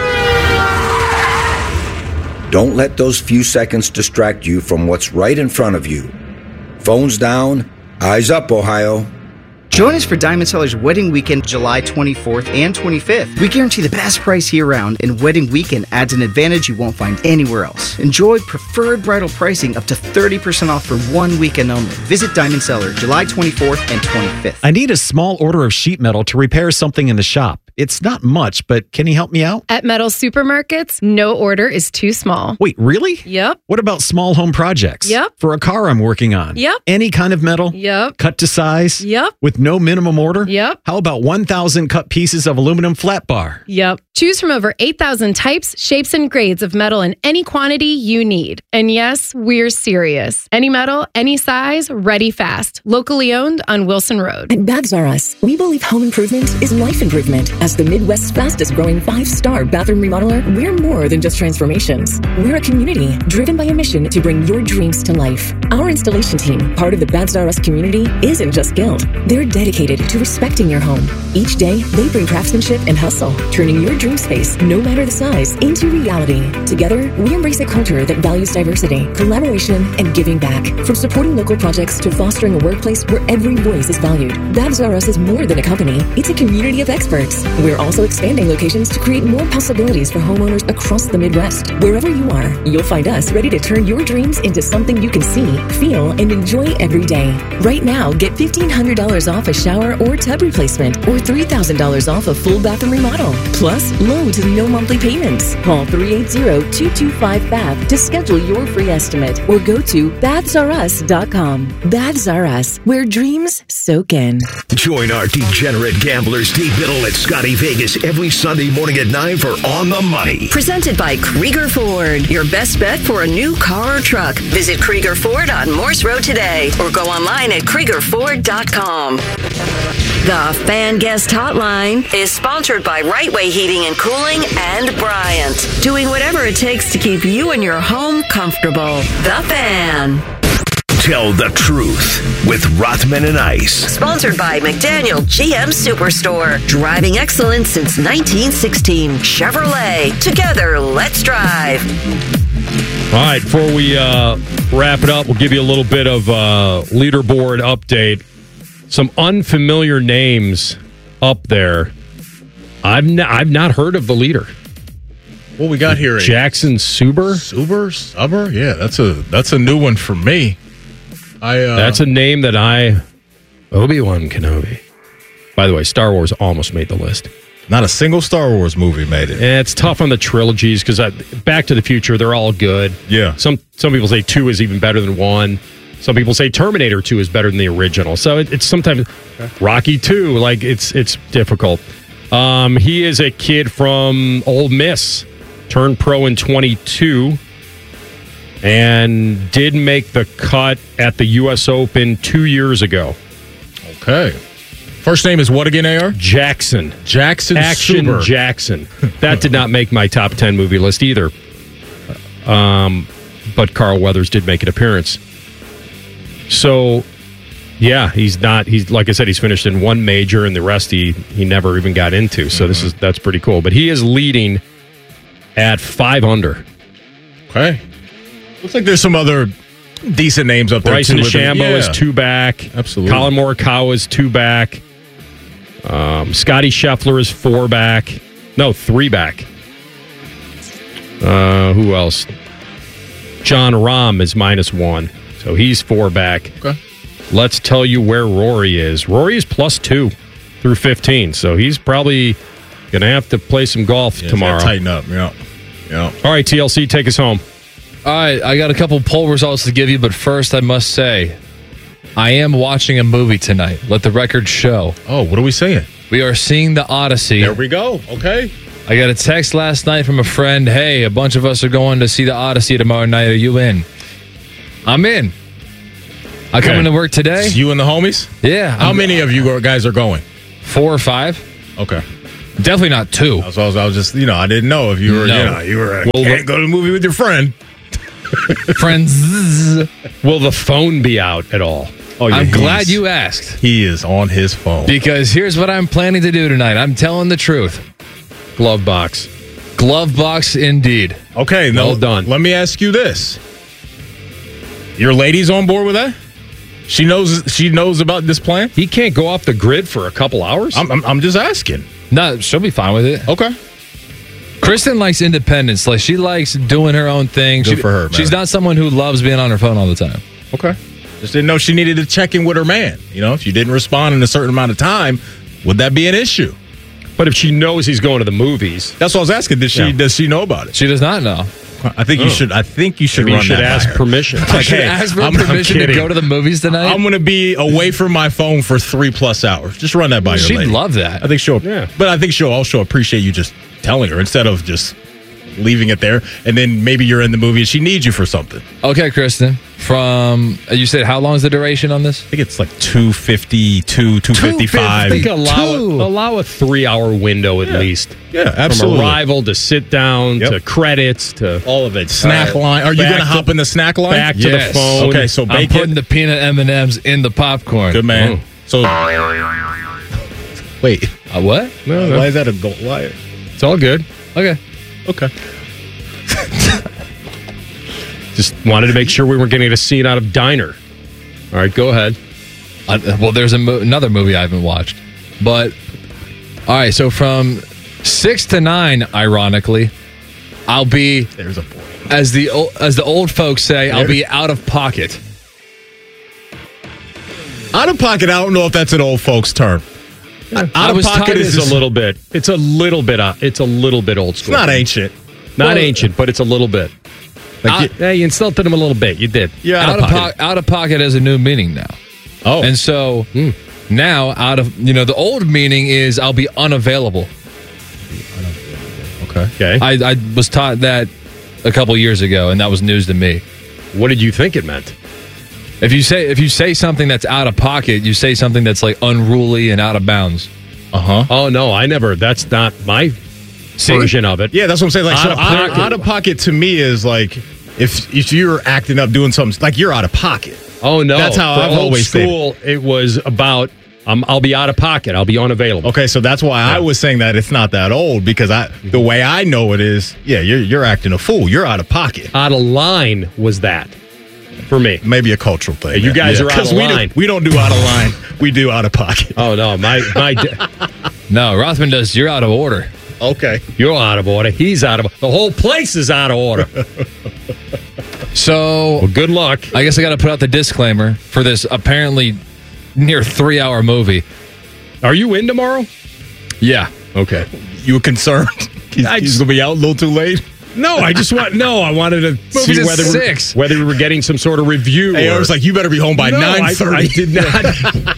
Speaker 12: Don't let those few seconds distract you from what's right in front of you. Phones down, eyes up, Ohio.
Speaker 15: Join us for Diamond Seller's Wedding Weekend, July 24th and 25th. We guarantee the best price year-round, and Wedding Weekend adds an advantage you won't find anywhere else. Enjoy preferred bridal pricing up to 30% off for one weekend only. Visit Diamond Seller, July 24th and 25th.
Speaker 16: I need a small order of sheet metal to repair something in the shop. It's not much, but can you help me out?
Speaker 17: At Metal Supermarkets, no order is too small.
Speaker 16: Wait, really?
Speaker 17: Yep.
Speaker 16: What about small home projects?
Speaker 17: Yep.
Speaker 16: For a car I'm working on?
Speaker 17: Yep.
Speaker 16: Any kind of metal?
Speaker 17: Yep.
Speaker 16: Cut to size?
Speaker 17: Yep.
Speaker 16: With no minimum order?
Speaker 17: Yep.
Speaker 16: How about 1,000 cut pieces of aluminum flat bar?
Speaker 17: Yep. Choose from over 8,000 types, shapes, and grades of metal in any quantity you need. And yes, we're serious. Any metal, any size, ready fast. Locally owned on Wilson Road.
Speaker 25: At Babs R Us, we believe home improvement is life improvement. As the Midwest's fastest growing 5-star bathroom remodeler, we're more than just transformations. We're a community driven by a mission to bring your dreams to life. Our installation team, part of the Babs R Us community, isn't just skilled. They're dedicated to respecting your home. Each day, they bring craftsmanship and hustle, turning your dream space, no matter the size, into reality. Together, we embrace a culture that values diversity, collaboration, and giving back. From supporting local projects to fostering a workplace where every voice is valued, Babs R Us is more than a company. It's a community of experts. We're also expanding locations to create more possibilities for homeowners across the Midwest. Wherever you are, you'll find us ready to turn your dreams into something you can see, feel, and enjoy every day. Right now, get $1,500 off a shower or tub replacement, or $3,000 off a full bathroom remodel. Plus, low to no monthly payments. Call 380-225-BATH to schedule your free estimate, or go to bathsrus.com. Baths R Us, where dreams soak in.
Speaker 1: Join our degenerate gambler Steve Biddle at Scotty Vegas every Sunday morning at 9 for On the Money.
Speaker 8: Presented by Krieger Ford. Your best bet for a new car or truck. Visit Krieger Ford on Morse Road today, or go online at KriegerFord.com. The Fan Guest Hotline is sponsored by Right Way Heating and Cooling and Bryant. Doing whatever it takes to keep you and your home comfortable. The Fan.
Speaker 1: Tell the truth with Rothman and Ice.
Speaker 8: Sponsored by McDaniel GM Superstore. Driving excellence since 1916. Chevrolet. Together, let's drive.
Speaker 10: All right, before we wrap it up, we'll give you a little bit of leaderboard update. Some unfamiliar names up there. I've not heard of the leader.
Speaker 11: What we got here?
Speaker 10: Jackson Suber?
Speaker 11: Suber? Yeah, that's a new one for me.
Speaker 10: That's a name that Obi-Wan Kenobi. By the way, Star Wars almost made the list.
Speaker 11: Not a single Star Wars movie made it.
Speaker 10: And it's tough on the trilogies because Back to the Future, they're all good.
Speaker 11: Yeah.
Speaker 10: Some people say 2 is even better than 1. Some people say Terminator 2 is better than the original. So it's sometimes Rocky 2, like it's difficult. He is a kid from Ole Miss, turned pro in 22, and did make the cut at the U.S. Open 2 years ago.
Speaker 11: Okay. First name is what again, AR?
Speaker 10: Jackson.
Speaker 11: Jackson
Speaker 10: Action
Speaker 11: Suber.
Speaker 10: Jackson. That did not make my top 10 movie list either. But Carl Weathers did make an appearance. So, yeah, he's like I said, he's finished in 1 major, and the rest he never even got into. So that's pretty cool. But he is leading at 5 under.
Speaker 11: Okay. Looks like there's some other decent names up there.
Speaker 10: Bryson DeChambeau is 2 back.
Speaker 11: Absolutely.
Speaker 10: Colin Morikawa is 2 back. Scotty Scheffler is 4 back. No, 3 back. Who else? John Rahm is -1. So he's 4 back.
Speaker 11: Okay.
Speaker 10: Let's tell you where Rory is. Rory is +2 through 15. So he's probably Gonna have to play some golf tomorrow.
Speaker 11: Tighten up. Yeah.
Speaker 10: All right, TLC, take us home.
Speaker 2: All right, I got a couple poll results to give you, but first I must say, I am watching a movie tonight. Let the record show.
Speaker 11: Oh, what are we saying?
Speaker 2: We are seeing The Odyssey.
Speaker 11: There we go. Okay.
Speaker 2: I got a text last night from a friend. Hey, a bunch of us are going to see The Odyssey tomorrow night. Are you in? I'm in. I come into work today.
Speaker 11: It's you and the homies?
Speaker 2: Yeah.
Speaker 11: How many of you guys are going?
Speaker 2: 4 or 5.
Speaker 11: Okay.
Speaker 2: Definitely not 2.
Speaker 11: I was just, I didn't know if you were, can't go to the movie with your friend.
Speaker 2: Friends.
Speaker 10: Will the phone be out at all?
Speaker 11: Oh, yeah,
Speaker 2: I'm glad you asked.
Speaker 11: He is on his phone.
Speaker 2: Because here's what I'm planning to do tonight. I'm telling the truth.
Speaker 10: Glove box.
Speaker 2: Glove box indeed.
Speaker 11: Okay,
Speaker 10: well done.
Speaker 11: Let me ask you this. Your lady's on board with that? She knows about this plan?
Speaker 10: He can't go off the grid for a couple hours?
Speaker 11: I'm just asking.
Speaker 2: No, she'll be fine with it.
Speaker 11: Okay.
Speaker 2: Kristen likes independence. Like, she likes doing her own thing.
Speaker 11: Good for her, man.
Speaker 2: She's not someone who loves being on her phone all the time.
Speaker 11: Okay. Just didn't know she needed to check in with her man. If you didn't respond in a certain amount of time, would that be an issue?
Speaker 10: But if she knows he's going to the movies.
Speaker 11: That's what I was asking. Does she know about it?
Speaker 2: She does not know.
Speaker 11: I think you should. I think you should.
Speaker 10: Maybe
Speaker 11: run
Speaker 10: you should
Speaker 11: that
Speaker 10: ask
Speaker 11: by her.
Speaker 10: permission.
Speaker 2: I should ask for permission to go to the movies tonight.
Speaker 11: I'm going to be away from my phone for 3+ hours. Just run that by your lady.
Speaker 2: She'd love that.
Speaker 11: I think but I think she'll also appreciate you just telling her instead of just leaving it there. And then maybe you're in the movie and she needs you for something.
Speaker 2: Okay, Kristen. From you said how long is the duration on this?
Speaker 11: I think it's like 252, 255.
Speaker 10: I think allow a 3-hour window at least.
Speaker 11: Yeah, absolutely.
Speaker 10: From arrival to sit down to credits to
Speaker 11: all of it. Snack line. Are you going to hop in the snack line?
Speaker 10: Back to the phone.
Speaker 11: Okay, so
Speaker 2: I'm
Speaker 11: bacon.
Speaker 2: putting the peanut M&Ms in the popcorn.
Speaker 11: Good man. So wait,
Speaker 2: what?
Speaker 10: No.
Speaker 11: Why is that a goal? Why?
Speaker 10: It's all good.
Speaker 2: Okay.
Speaker 10: Just wanted to make sure we weren't getting a scene out of Diner. All right, go ahead.
Speaker 2: Well, there's another movie I haven't watched. But, all right, so from 6 to 9, ironically, I'll be,
Speaker 11: there's a boy.
Speaker 2: As the old folks say, I'll be out of pocket.
Speaker 11: Out of pocket, I don't know if that's an old folks term.
Speaker 10: Out of pocket is a little bit. It's a little bit old school.
Speaker 11: It's not ancient.
Speaker 10: Not ancient, but it's a little bit. You insulted him a little bit. You did.
Speaker 11: Yeah,
Speaker 2: out of pocket has a new meaning now.
Speaker 11: Oh.
Speaker 2: And so now the old meaning is I'll be unavailable.
Speaker 11: Okay.
Speaker 2: I was taught that a couple years ago, and that was news to me.
Speaker 10: What did you think it meant?
Speaker 2: If you say something that's out of pocket, you say something that's like unruly and out of bounds.
Speaker 10: Oh no, I never. That's not my version of it.
Speaker 11: Yeah, that's what I'm saying. Like, out of pocket to me is like if you're acting up doing something like you're out of pocket.
Speaker 10: Oh no,
Speaker 11: that's how I've always
Speaker 10: school. It was about I'll be out of pocket. I'll be unavailable.
Speaker 11: Okay, so that's why I was saying that it's not that old because the way I know it is, you're acting a fool. You're out of pocket.
Speaker 10: Out of line was that for me.
Speaker 11: Maybe a cultural thing.
Speaker 10: You guys are out of line.
Speaker 11: We don't do out of line. We do out of pocket.
Speaker 10: Oh no,
Speaker 2: no, Rothman does. You're out of order.
Speaker 11: Okay.
Speaker 10: You're out of order. He's out of order. The whole place is out of order.
Speaker 2: So,
Speaker 10: good luck.
Speaker 2: I guess I got to put out the disclaimer for this apparently near 3-hour movie.
Speaker 10: Are you in tomorrow?
Speaker 2: Yeah.
Speaker 10: Okay.
Speaker 11: You were concerned? He's going to be out a little too late?
Speaker 10: No, I wanted to see whether we were getting some sort of review.
Speaker 11: Hey, I was like, you better be home by 9:30.
Speaker 10: I did not.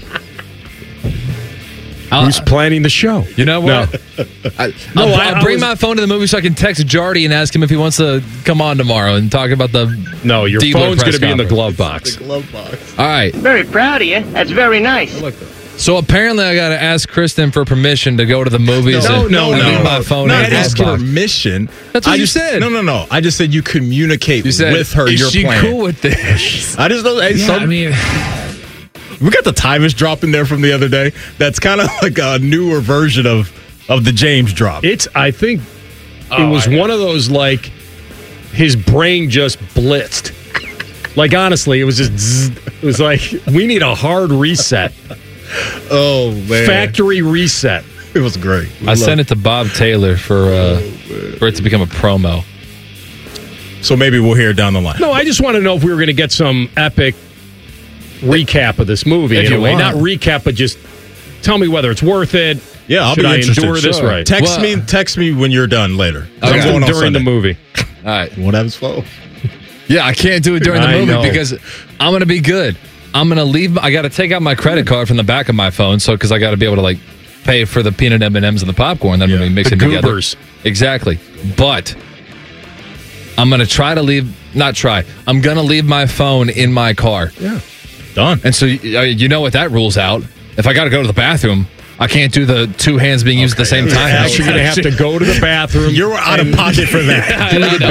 Speaker 10: Who's planning the show?
Speaker 2: You know what? I'll bring my phone to the movie so I can text Jardy and ask him if he wants to come on tomorrow and talk about the.
Speaker 10: No, your phone's going to be in the glove box.
Speaker 11: The glove box.
Speaker 2: All right.
Speaker 18: Very proud of you. That's very nice.
Speaker 11: I like that.
Speaker 2: So apparently, I got to ask Kristen for permission to go to the movies.
Speaker 11: No.
Speaker 2: Leave my phone.
Speaker 11: Not ask permission.
Speaker 2: That's what you said.
Speaker 11: No. I just said you communicate with her your
Speaker 2: plan.
Speaker 11: Is
Speaker 2: she cool with this?
Speaker 11: I just know. We got the Tyvus drop in there from the other day. That's kind of like a newer version of the James drop.
Speaker 10: I think it was one of those like his brain just blitzed. Like honestly, it was just zzz. It was like we need a hard reset.
Speaker 11: Oh man,
Speaker 10: factory reset.
Speaker 11: It was great.
Speaker 2: I sent it to Bob Taylor for it to become a promo.
Speaker 11: So maybe we'll hear it down the line.
Speaker 10: No, I just want to know if we were going to get some epic recap of this movie.
Speaker 2: If
Speaker 10: in
Speaker 2: you
Speaker 10: a way,
Speaker 2: want.
Speaker 10: not recap, but just tell me whether it's worth it.
Speaker 11: Yeah, I'll
Speaker 10: Should
Speaker 11: be
Speaker 10: I
Speaker 11: interested.
Speaker 10: endure this right?
Speaker 11: Text me when you're done later.
Speaker 2: Okay.
Speaker 11: I'm going on
Speaker 10: During
Speaker 11: Sunday.
Speaker 10: the movie.
Speaker 2: All right.
Speaker 11: What happens, Flo?
Speaker 2: Yeah, I can't do it during the
Speaker 10: I
Speaker 2: movie
Speaker 10: know.
Speaker 2: because I'm going to be good. I'm going to leave. I got to take out my credit card from the back of my phone, so because I got to be able to like pay for the peanut M&Ms and the popcorn. Then we mix
Speaker 10: The
Speaker 2: it together.
Speaker 10: goobers.
Speaker 2: Exactly. But I'm going to try to leave. Not try. I'm going to leave my phone in my car.
Speaker 11: Yeah. Done.
Speaker 2: And so you know what that rules out. If I got to go to the bathroom, I can't do the two hands being used at the same time.
Speaker 10: You're going to have to go to the bathroom.
Speaker 11: You're out of pocket for that.
Speaker 10: Do the